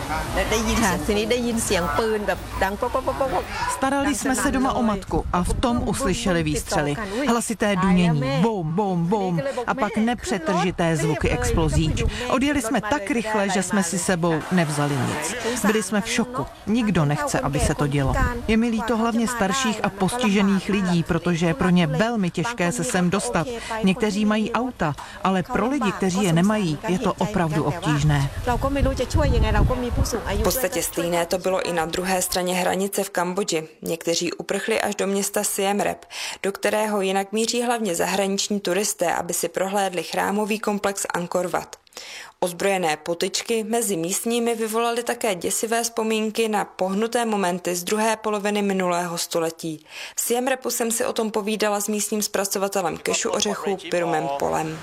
Starali jsme se doma o matku a v tom uslyšeli výstřely. Hlasité dunění, bum, bum, bum a pak nepřetržité zvuky explozí. Odjeli jsme tak rychle, že jsme si sebou nevzali nic. Byli jsme v šoku. Nikdo nechce, aby se to dělo. Je mi líto hlavně starších a postižených lidí, protože je pro ně velmi těžké se sem dostat. Někteří mají auta, ale pro lidi, kteří je nemají, je to opravdu obtížné. V podstatě stejné to bylo i na druhé straně hranice v Kambodži. Někteří uprchli až do města Siem Reap, do kterého jinak míří hlavně zahraniční turisté, aby si prohlédli chrámový komplex Angkor Wat. Ozbrojené potyčky mezi místními vyvolaly také děsivé vzpomínky na pohnuté momenty z druhé poloviny minulého století. V Siem Reapu jsem si o tom povídala s místním zpracovatelem kešu ořechů Pirumem Polem.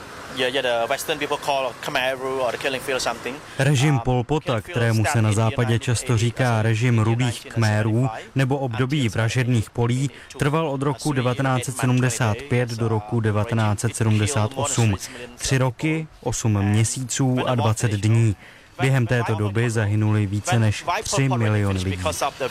Režim Pol Pota, kterému se na západě často říká režim rudých Khmerů nebo období vražedných polí, trval od roku devatenáct set sedmdesát pět do roku devatenáct set sedmdesát osm. Tři roky, osm měsíců a dvacet dní. Během této doby zahynuli více než tři miliony lidí.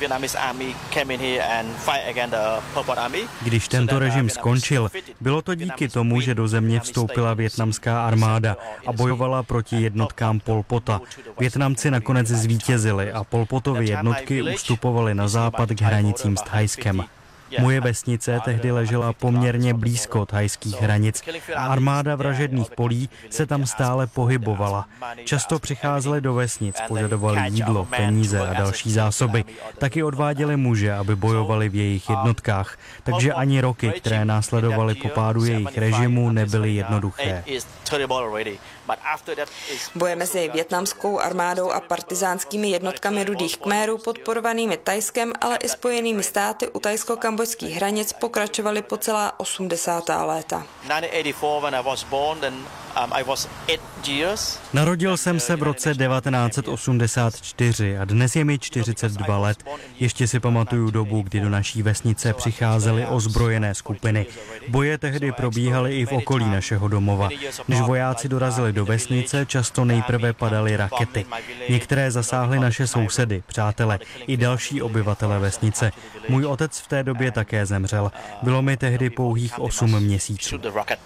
Když tento režim skončil, bylo to díky tomu, že do země vstoupila vietnamská armáda a bojovala proti jednotkám Pol Pota. Vietnamci nakonec zvítězili a Pol Potovy jednotky ustupovaly na západ k hranicím s Thajskem. Moje vesnice tehdy ležela poměrně blízko thajských hranic a armáda vražedných polí se tam stále pohybovala. Často přicházeli do vesnic, požadovali jídlo, peníze a další zásoby. Taky odváděli muže, aby bojovali v jejich jednotkách. Takže ani roky, které následovaly po pádu jejich režimu, nebyly jednoduché. Boje mezi vietnamskou armádou a partizánskými jednotkami Rudých Khmerů podporovanými Thajskem, ale i Spojenými státy u thajsko-kambodžských hranic pokračovaly po celá osmdesátá léta. Narodil jsem se v roce devatenáct set osmdesát čtyři a dnes je mi čtyřicet dva let. Ještě si pamatuju dobu, kdy do naší vesnice přicházely ozbrojené skupiny. Boje tehdy probíhaly i v okolí našeho domova. Než vojáci dorazili do vesnice, často nejprve padaly rakety. Některé zasáhly naše sousedy, přátele i další obyvatele vesnice. Můj otec v té době také zemřel. Bylo mi tehdy pouhých osm měsíců.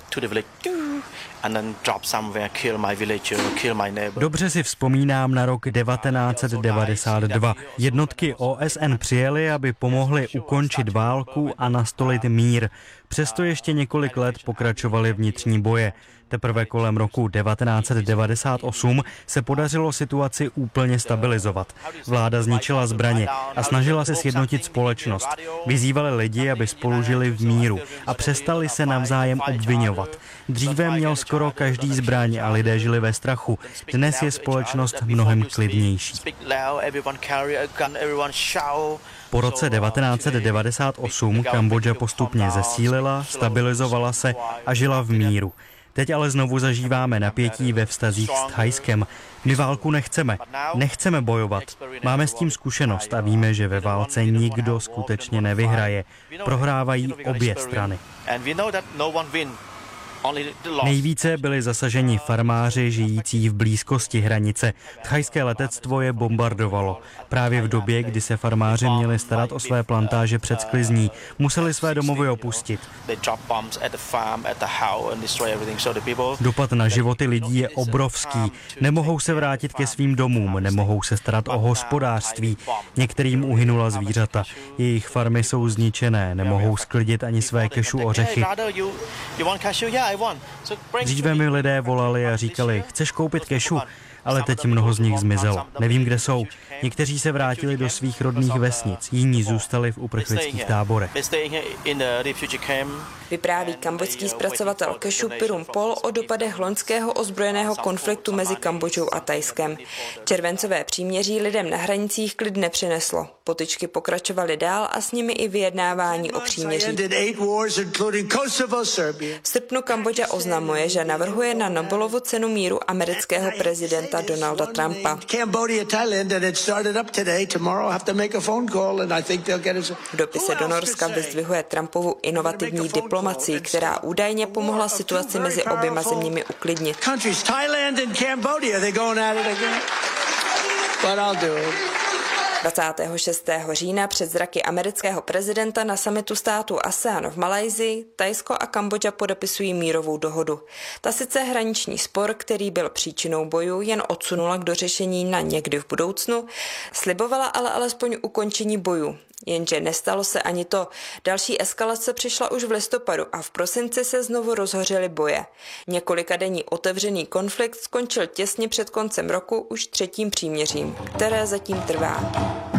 Dobře si vzpomínám na rok devatenáct set devadesát dva. Jednotky O S N přijely, aby pomohly ukončit válku a nastolit mír. Přesto ještě několik let pokračovaly vnitřní boje. Teprve kolem roku devatenáct set devadesát osm se podařilo situaci úplně stabilizovat. Vláda zničila zbraně a snažila se sjednotit společnost. Vyzývali lidi, aby spolu žili v míru a přestali se navzájem obvinovat. Dříve měl skoro každý zbraň a lidé žili ve strachu. Dnes je společnost mnohem klidnější. Po roce devatenáct set devadesát osm Kambodža postupně zesílila, stabilizovala se a žila v míru. Teď ale znovu zažíváme napětí ve vztazích s Thajskem. My válku nechceme. Nechceme bojovat. Máme s tím zkušenost a víme, že ve válce nikdo skutečně nevyhraje. Prohrávají obě strany. Nejvíce byli zasaženi farmáři žijící v blízkosti hranice. Thajské letectvo je bombardovalo. Právě v době, kdy se farmáři měli starat o své plantáže před sklizní, museli své domovy opustit. Dopad na životy lidí je obrovský. Nemohou se vrátit ke svým domům, nemohou se starat o hospodářství. Některým uhynula zvířata. Jejich farmy jsou zničené, nemohou sklidit ani své kešu ořechy. Dříve mi lidé volali a říkali, chceš koupit kešu? Ale teď mnoho z nich zmizelo. Nevím, kde jsou. Někteří se vrátili do svých rodných vesnic, jiní zůstali v uprchlických táborech. Vypráví kambodžský zpracovatel kešu Pirum Pol o dopadech loňského ozbrojeného konfliktu mezi Kambodžou a Thajskem. Červencové příměří lidem na hranicích klid nepřineslo. Potyčky pokračovaly dál a s nimi i vyjednávání o příměří. V srpnu Kambodža oznamuje, že navrhuje na Nobelovu cenu míru amerického prezidenta Donalda Trumpa. V dopise do Norska vyzdvihuje Trumpovu inovativní diplomacii, která údajně pomohla situaci mezi oběma zeměmi uklidnit. dvacátého šestého října před zraky amerického prezidenta na summitu států ASEAN v Malajsii Thajsko a Kambodža podepisují mírovou dohodu. Ta sice hraniční spor, který byl příčinou bojů, jen odsunula k dořešení na někdy v budoucnu, slibovala ale alespoň ukončení bojů. Jenže nestalo se ani to. Další eskalace přišla už v listopadu a v prosinci se znovu rozhořely boje. Několikadenní otevřený konflikt skončil těsně před koncem roku už třetím příměřím, které zatím trvá.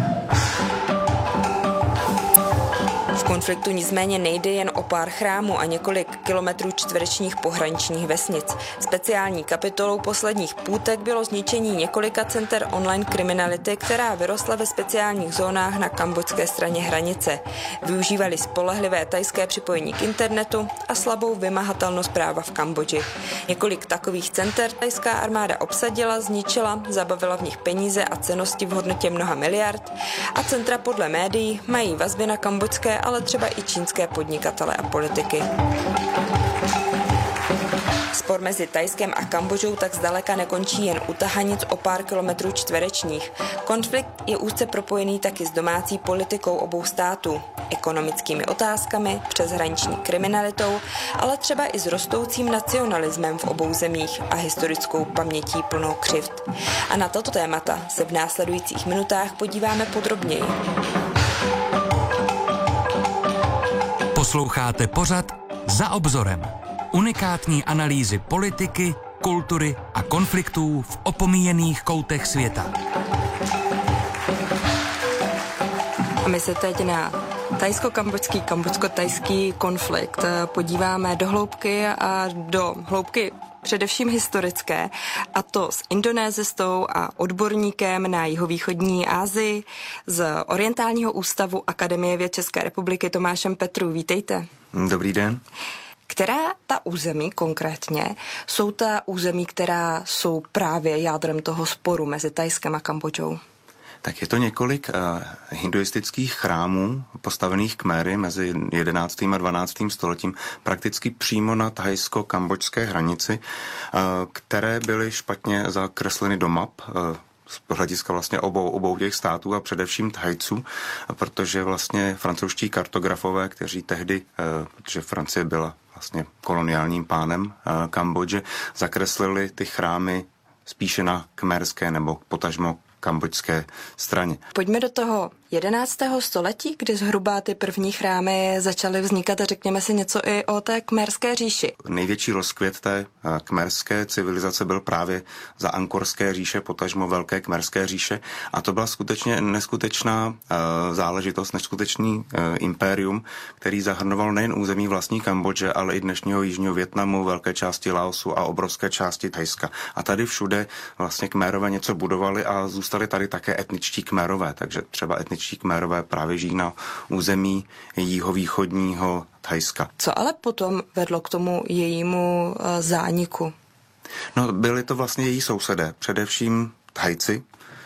V konfliktu nicméně nejde jen o pár chrámů a několik kilometrů čtverečních pohraničních vesnic. Speciální kapitolou posledních půtek bylo zničení několika center online kriminality, která vyrostla ve speciálních zónách na kambodžské straně hranice. Využívali spolehlivé thajské připojení k internetu a slabou vymahatelnost práva v Kambodži. Několik takových center thajská armáda obsadila, zničila, zabavila v nich peníze a cennosti v hodnotě mnoha miliard a centra podle médií mají vazby na kambodžské, ale třeba i čínské podnikatele a politiky. Spor mezi Thajskem a Kambodžou tak zdaleka nekončí jen u tahanic o pár kilometrů čtverečních. Konflikt je úzce propojený taky s domácí politikou obou států, ekonomickými otázkami, přeshraniční kriminalitou, ale třeba i s rostoucím nacionalismem v obou zemích a historickou pamětí plnou křivd. A na tato témata se v následujících minutách podíváme podrobněji. Posloucháte pořad Za obzorem. Unikátní analýzy politiky, kultury a konfliktů v opomíjených koutech světa. A my se teď na thajsko-kambodský, kambodsko-thajský konflikt podíváme do hloubky a do hloubky především historické, a to s indonézistou a odborníkem na jihovýchodní Asii z Orientálního ústavu Akademie věd České republiky Tomášem Petrů. Vítejte. Dobrý den. Která ta území konkrétně jsou ta území, která jsou právě jádrem toho sporu mezi Thajskem a Kambodžou? Tak je to několik uh, hinduistických chrámů postavených Khmery mezi jedenáctým a dvanáctým stoletím prakticky přímo na thajsko-kambodžské hranici, uh, které byly špatně zakresleny do map uh, z hlediska vlastně obou, obou těch států a především Thajců, protože vlastně francouzští kartografové, kteří tehdy, uh, protože Francie byla vlastně koloniálním pánem uh, Kambodže, zakreslili ty chrámy spíše na kmerské nebo potažmo kambodžské straně. Pojďme do toho jedenáctého století, kdy zhruba ty první chrámy začaly vznikat, a řekněme si něco i o té Khmerské říši. Největší rozkvět té khmerské civilizace byl právě za Angkorské říše, potažmo Velké Khmerské říše, a to byla skutečně neskutečná uh, záležitost, neskutečný uh, impérium, který zahrnoval nejen území vlastní Kambodže, ale i dnešního jižního Vietnamu, velké části Laosu a obrovské části Thajska. A tady všude vlastně Khmerové něco budovali a zůstali tady také etničtí Khmerové, takže třeba etničtí Khmerové právě žijí na území jihovýchodního Thajska. Co ale potom vedlo k tomu jejímu uh, zániku? No, byli to vlastně její sousedé, především Thajci,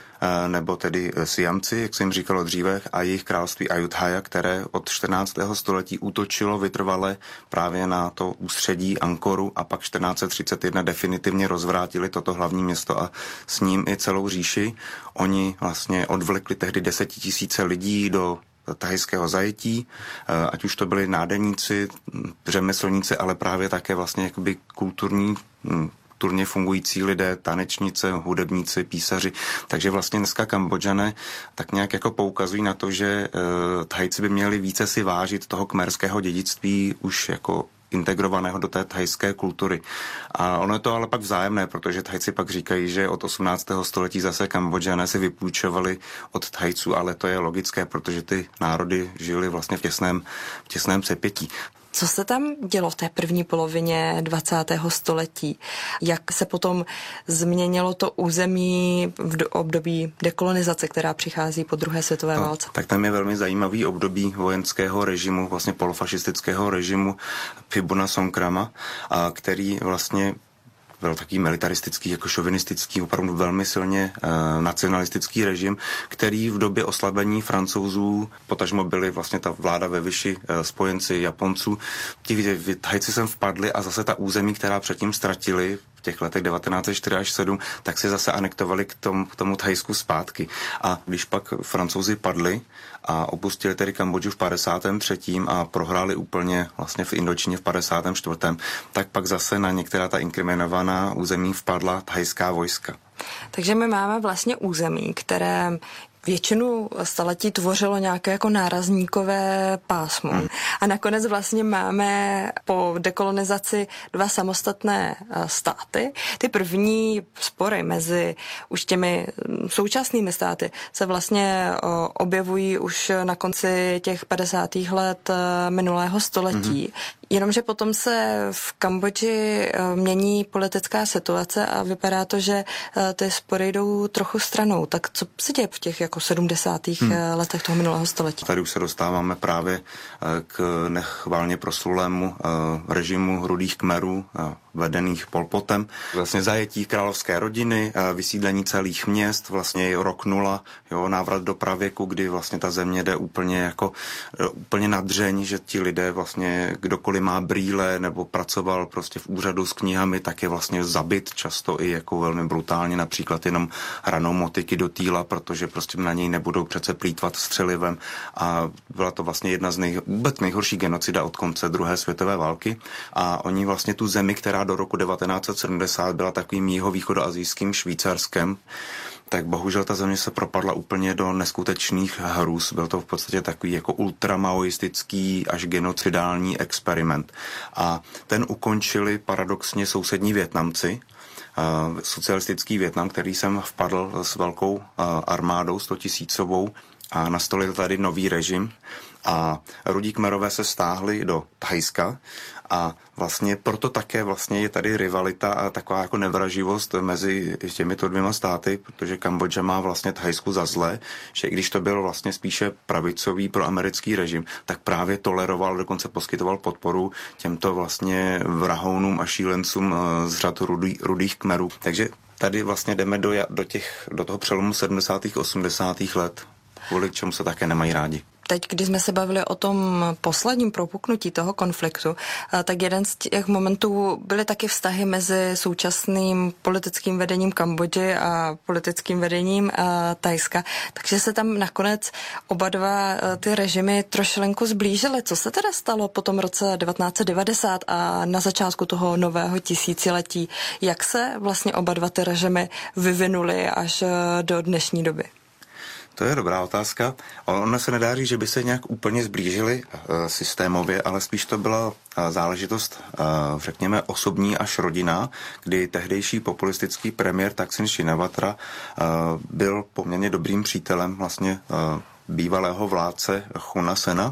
nebo tedy Siamci, jak se jim říkalo dříve, a jejich království Ayutthaya, které od čtrnáctého století útočilo vytrvale právě na to ústředí Angkoru a pak čtrnáct set třicet jedna definitivně rozvrátili toto hlavní město a s ním i celou říši. Oni vlastně odvlekli tehdy desetitisíce lidí do thajského zajetí, ať už to byli nádeníci, řemeslníci, ale právě také vlastně jakoby kulturní kulturně fungující lidé, tanečnice, hudebníci, písaři. Takže vlastně dneska Kambodžané tak nějak jako poukazují na to, že uh, Thajci by měli více si vážit toho khmerského dědictví už jako integrovaného do té thajské kultury. A ono je to ale pak vzájemné, protože Thajci pak říkají, že od osmnáctého století zase Kambodžané si vypůjčovali od Thajců, ale to je logické, protože ty národy žili vlastně v těsném, v těsném sepětí. Co se tam dělo v té první polovině dvacátého století? Jak se potom změnilo to území v období dekolonizace, která přichází po druhé světové válce? No, tak tam je velmi zajímavý období vojenského režimu, vlastně polofašistického režimu Phibuna Songkrama, a který vlastně byl takový militaristický, jako šovinistický, opravdu velmi silně e, nacionalistický režim, který v době oslabení Francouzů, potažmo byli vlastně ta vláda ve Vichy, e, spojenci Japonců, ti Thajci sem vpadli a zase ta území, která předtím ztratili v těch letech devatenáct set čtyři až sedm, tak si zase anektovali k tomu, k tomu Thajsku zpátky. A když pak Francouzi padli a opustili tedy Kambodžu v padesátém třetím a prohráli úplně vlastně v Indočíně v padesátém čtvrtém, tak pak zase na některá ta inkriminovaná území vpadla thajská vojska. Takže my máme vlastně území, které většinu staletí tvořilo nějaké jako nárazníkové pásmo. Hmm. A nakonec vlastně máme po dekolonizaci dva samostatné státy. Ty první spory mezi už těmi současnými státy se vlastně objevují už na konci těch padesátých let minulého století. Hmm. Jenomže potom se v Kambodži mění politická situace a vypadá to, že ty spory jdou trochu stranou. Tak co se děje v těch jako sedmdesátých hmm. letech toho minulého století? Tady už se dostáváme právě k nechválně proslulému režimu rudých Khmerů, vedených Pol Potem. Vlastně zajetí královské rodiny, vysídlení celých měst, vlastně rok nula, jo, návrat do pravěku, kdy vlastně ta země jde úplně jako úplně na dřeň, že ti lidé vlastně kdokoliv má brýle nebo pracoval prostě v úřadu s knihami, tak je vlastně zabit často i jako velmi brutálně, například jenom hranou motyky do týla, protože prostě na něj nebudou přece plýtvat střelivem a byla to vlastně jedna z nej, vůbec nejhorší genocida od konce druhé světové války a oni vlastně tu zemi, která do roku devatenáct set sedmdesát byla takovým jihovýchodoasijským Švýcarskem, tak bohužel ta země se propadla úplně do neskutečných hrůz. Byl to v podstatě takový jako ultramaoistický až genocidální experiment. A ten ukončili paradoxně sousední Vietnamci, Uh, socialistický Vietnam, který sem vpadl s velkou uh, armádou stotisícovou a nastolil tady nový režim a rudí Khmerové se stáhli do Thajska a vlastně proto také vlastně je tady rivalita a taková jako nevraživost mezi těmito dvěma státy, protože Kambodža má vlastně Thajsku za zlé, že i když to byl vlastně spíše pravicový proamerický režim, tak právě toleroval, dokonce poskytoval podporu těmto vlastně vrahounům a šílencům z řad rudý, rudých Khmerů. Takže tady vlastně jdeme do, do, těch, do toho přelomu sedmdesátých osmdesátých let, kvůli čemu se také nemají rádi. Teď, když jsme se bavili o tom posledním propuknutí toho konfliktu, tak jeden z těch momentů byly taky vztahy mezi současným politickým vedením Kambodži a politickým vedením Thajska. Takže se tam nakonec oba dva ty režimy trošlenku zblížily. Co se teda stalo po tom roce devatenáct set devadesát a na začátku toho nového tisíciletí? Jak se vlastně oba dva ty režimy vyvinuly až do dnešní doby? To je dobrá otázka. Ono se nedá říct, že by se nějak úplně zblížili uh, systémově, ale spíš to byla uh, záležitost, uh, řekněme, osobní až rodinná, kdy tehdejší populistický premiér Thaksin Shinawatra uh, byl poměrně dobrým přítelem vlastně uh, bývalého vládce Chuna Sena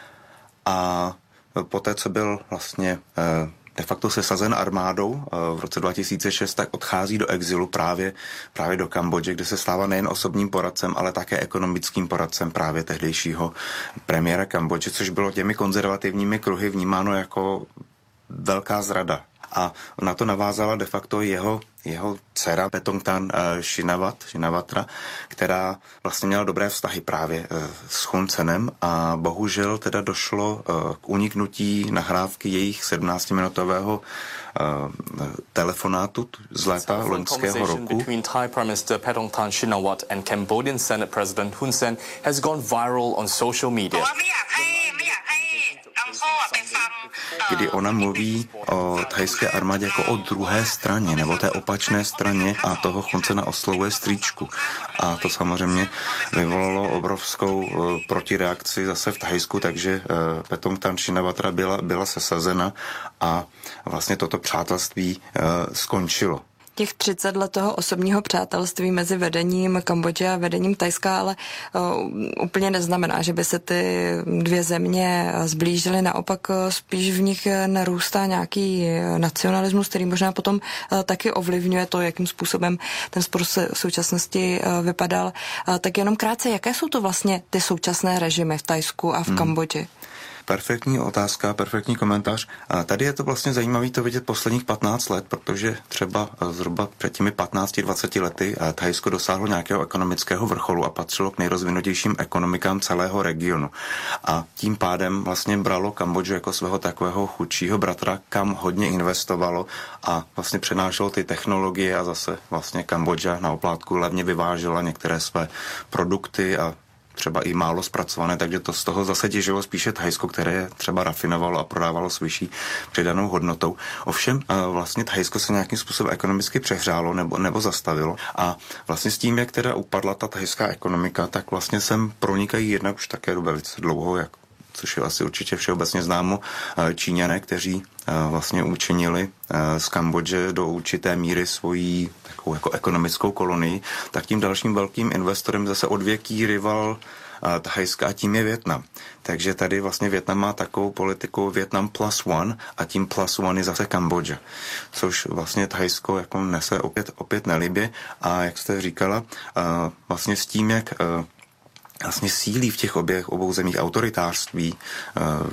a poté, co byl vlastně uh, de facto sesazen armádou v roce dva tisíce šest, tak odchází do exilu právě, právě do Kambodže, kde se stává nejen osobním poradcem, ale také ekonomickým poradcem právě tehdejšího premiéra Kambodže, což bylo těmi konzervativními kruhy vnímáno jako velká zrada. A na to navázala de facto jeho, jeho dcera Petongtan uh, Shinawat, Shinawatra, která vlastně měla dobré vztahy právě uh, s Hun Senem a bohužel teda došlo uh, k uniknutí nahrávky jejich sedmnáctiminutového uh, telefonátu z léta loňského roku. Between Thai Prime Minister Petongtan Shinawat and Cambodian Senate President Hun Sen has gone viral on social media. Kdy ona mluví o thajské armádě jako o druhé straně, nebo té opačné straně a toho Hun Sena oslovuje strýčku. A to samozřejmě vyvolalo obrovskou uh, protireakci zase v Thajsku, takže uh, Petongtan Shinawatra byla, byla sesazena a vlastně toto přátelství uh, skončilo. Těch třicet let toho osobního přátelství mezi vedením Kambodže a vedením Thajska, ale uh, úplně neznamená, že by se ty dvě země zblížily. Naopak uh, spíš v nich narůstá nějaký nacionalismus, který možná potom uh, taky ovlivňuje to, jakým způsobem ten spor v současnosti uh, vypadal. Uh, tak jenom krátce, jaké jsou to vlastně ty současné režimy v Thajsku a v hmm. Kambodži? Perfektní otázka, perfektní komentář. A tady je to vlastně zajímavé to vidět posledních patnáct let, protože třeba zhruba před těmi patnácti dvaceti lety Thajsko dosáhlo nějakého ekonomického vrcholu a patřilo k nejrozvinutějším ekonomikám celého regionu. A tím pádem vlastně bralo Kambodžu jako svého takového chudšího bratra, kam hodně investovalo a vlastně přenášelo ty technologie a zase vlastně Kambodža na oplátku levně vyvážela některé své produkty a třeba i málo zpracované, takže to z toho zase těžilo spíše Thajsko, které třeba rafinovalo a prodávalo s vyšší přidanou hodnotou. Ovšem vlastně Thajsko se nějakým způsobem ekonomicky přehřálo nebo, nebo zastavilo a vlastně s tím, jak teda upadla ta thajská ekonomika, tak vlastně sem pronikají jednak už také velice dlouho, jak což je asi určitě všeobecně známo, Číňané, kteří vlastně učinili z Kambodže do určité míry svojí takovou jako ekonomickou kolonii, tak tím dalším velkým investorem zase odvěký rival Thajska a tím je Vietnam. Takže tady vlastně Vietnam má takovou politiku Vietnam plus one a tím plus one je zase Kambodža, což vlastně Thajsko jako nese opět, opět nelibě a jak jste říkala, vlastně s tím, jak vlastně sílí v těch oběch obou zemích autoritářství,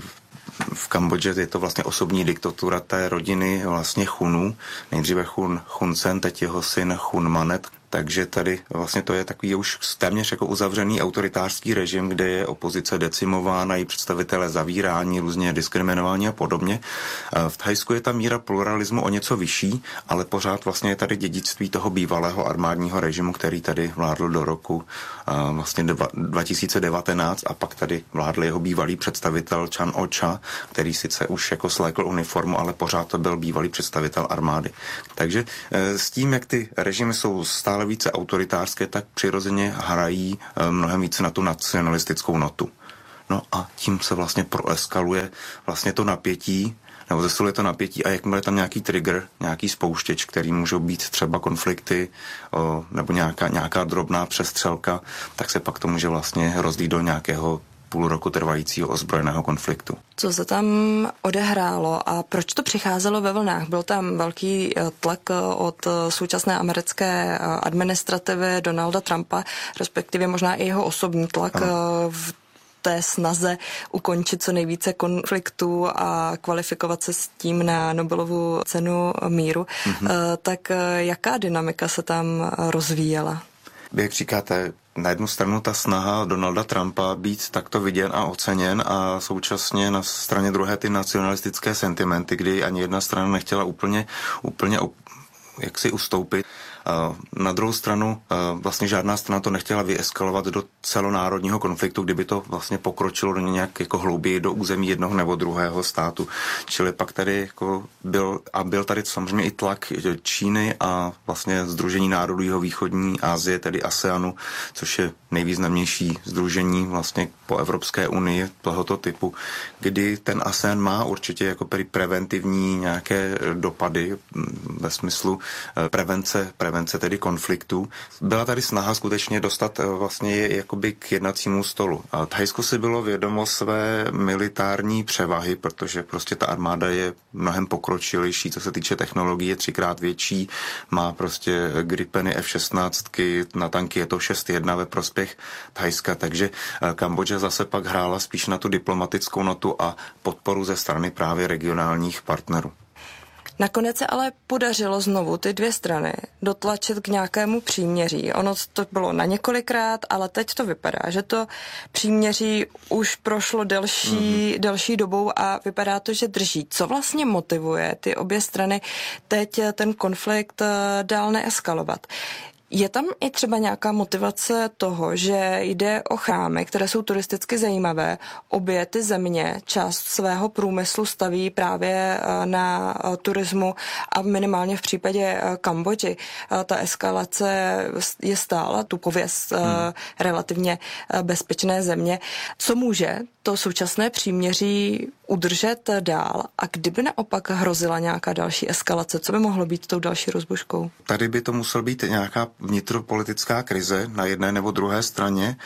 v Kambodži je to vlastně osobní diktatura té rodiny vlastně Chunů. Nejdříve Chun Hun Sen, teď jeho syn Chun Manet. Takže tady vlastně to je takový už téměř jako uzavřený autoritářský režim, kde je opozice decimována, i představitelé zavírání, různě diskriminování a podobně. V Thajsku je ta míra pluralismu o něco vyšší, ale pořád vlastně je tady dědictví toho bývalého armádního režimu, který tady vládl do roku vlastně dva tisíce devatenáct a pak tady vládl jeho bývalý představitel Chan Ocha, který sice už jako slékl uniformu, ale pořád to byl bývalý představitel armády. Takže s tím, jak ty režimy jsou stále více autoritářské, tak přirozeně hrají mnohem více na tu nacionalistickou notu. No a tím se vlastně proeskaluje vlastně to napětí, nebo zesiluje to napětí a jakmile tam nějaký trigger, nějaký spouštěč, který můžou být třeba konflikty o, nebo nějaká, nějaká drobná přestřelka, tak se pak to může vlastně rozlít do nějakého půl roku trvajícího ozbrojeného konfliktu. Co se tam odehrálo a proč to přicházelo ve vlnách? Byl tam velký tlak od současné americké administrativy Donalda Trumpa, respektive možná i jeho osobní tlak ano. v té snaze ukončit co nejvíce konfliktů a kvalifikovat se s tím na Nobelovu cenu míru. Mm-hmm. Tak jaká dynamika se tam rozvíjela? Jak říkáte, na jednu stranu ta snaha Donalda Trumpa být takto viděn a oceněn a současně na straně druhé ty nacionalistické sentimenty, kdy ani jedna strana nechtěla úplně, úplně jak si ustoupit. Na druhou stranu vlastně žádná strana to nechtěla vyeskalovat do celonárodního konfliktu, kdyby to vlastně pokročilo do nějak jako hlouběji do území jednoho nebo druhého státu. Čili pak tady jako byl a byl tady samozřejmě i tlak Číny a vlastně Sdružení národů jihovýchodní Asie, tedy ASEANu, což je nejvýznamnější sdružení vlastně po Evropské unii tohoto typu, kdy ten ASEAN má určitě jako preventivní nějaké dopady ve smyslu prevence, prevence tedy konfliktů. Byla tady snaha skutečně dostat vlastně je jakoby k jednacímu stolu. A Thajsko si bylo vědomo své militární převahy, protože prostě ta armáda je mnohem pokročilejší, co se týče technologie, je třikrát větší, má prostě Gripeny F šestnáct, na tanky je to šest jedna ve prospěch Thajska, takže Kambodža zase pak hrála spíš na tu diplomatickou notu a podporu ze strany právě regionálních partnerů. Nakonec se ale podařilo znovu ty dvě strany dotlačit k nějakému příměří. Ono to bylo na několikrát, ale teď to vypadá, že to příměří už prošlo delší, mm-hmm. delší dobou a vypadá to, že drží. Co vlastně motivuje ty obě strany teď ten konflikt dál neeskalovat? Je tam i třeba nějaká motivace toho, že jde o chrámy, které jsou turisticky zajímavé. Obě ty země část svého průmyslu staví právě na turismu a minimálně v případě Kambodži ta eskalace je stála tu pověst hmm. relativně bezpečné země. Co může to současné příměří udržet dál a kdyby naopak hrozila nějaká další eskalace, co by mohlo být tou další rozbuškou? Tady by to musel být nějaká vnitropolitická krize na jedné nebo druhé straně,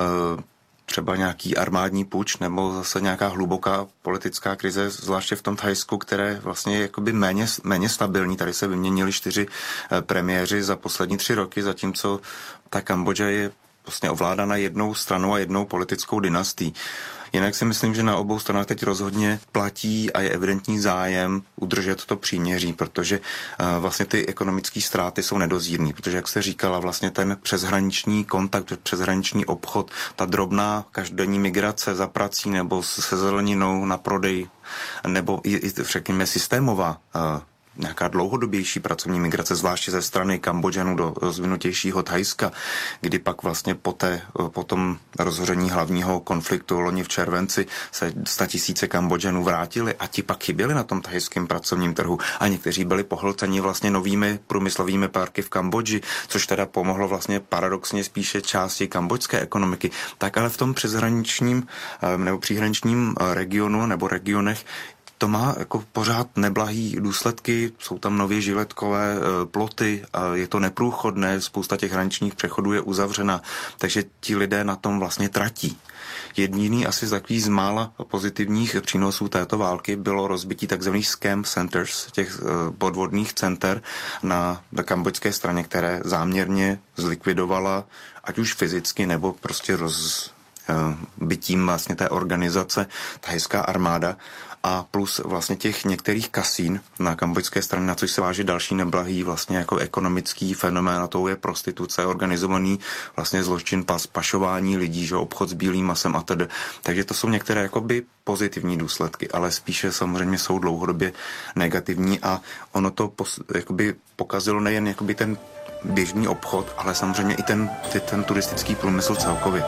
třeba nějaký armádní puč nebo zase nějaká hluboká politická krize, zvláště v tom Thajsku, které vlastně je jakoby méně, méně stabilní. Tady se vyměnili čtyři premiéři za poslední tři roky, zatímco ta Kambodža je vlastně ovládána jednou stranou a jednou politickou dynastií. Jinak si myslím, že na obou stranách teď rozhodně platí a je evidentní zájem udržet to příměří, protože uh, vlastně ty ekonomické ztráty jsou nedozírný, protože jak jste říkala, vlastně ten přeshraniční kontakt, přeshraniční obchod, ta drobná každodenní migrace za prací nebo se zeleninou na prodej, nebo i, i řekněme systémová uh, nějaká dlouhodobější pracovní migrace, zvláště ze strany Kambodžanů do rozvinutějšího Thajska, kdy pak vlastně po, té, po tom rozhoření hlavního konfliktu loni v červenci se statisíce Kambodžanů vrátili a ti pak chyběli na tom thajském pracovním trhu a někteří byli pohlceni vlastně novými průmyslovými parky v Kambodži, což teda pomohlo vlastně paradoxně spíše části kambodžské ekonomiky. Tak ale v tom přeshraničním nebo příhraničním regionu nebo regionech to má jako pořád neblahý důsledky, jsou tam nově žiletkové ploty, je to neprůchodné, spousta těch hraničních přechodů je uzavřena, takže ti lidé na tom vlastně tratí. Jediný asi z takových z mála pozitivních přínosů této války bylo rozbití takzvaných scam centers, těch podvodných center na, na kambodžské straně, které záměrně zlikvidovala, ať už fyzicky nebo prostě roz bytím vlastně té organizace thajská armáda a plus vlastně těch některých kasín na kambodžské straně, na což se váží další neblahý vlastně jako ekonomický fenomén, a to je prostituce, organizovaný vlastně zločin, pas, pašování lidí, že obchod s bílým masem a tedy. Takže to jsou některé jakoby pozitivní důsledky, ale spíše samozřejmě jsou dlouhodobě negativní a ono to pos, jakoby pokazilo nejen jakoby ten běžný obchod, ale samozřejmě i ten, ten turistický průmysl celkově.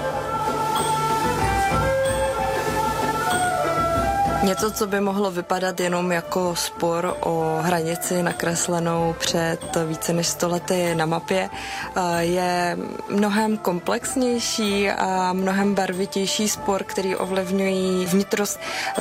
Něco, co by mohlo vypadat jenom jako spor o hranici nakreslenou před více než sto lety na mapě, je mnohem komplexnější a mnohem barvitější spor, který ovlivňují vnitrost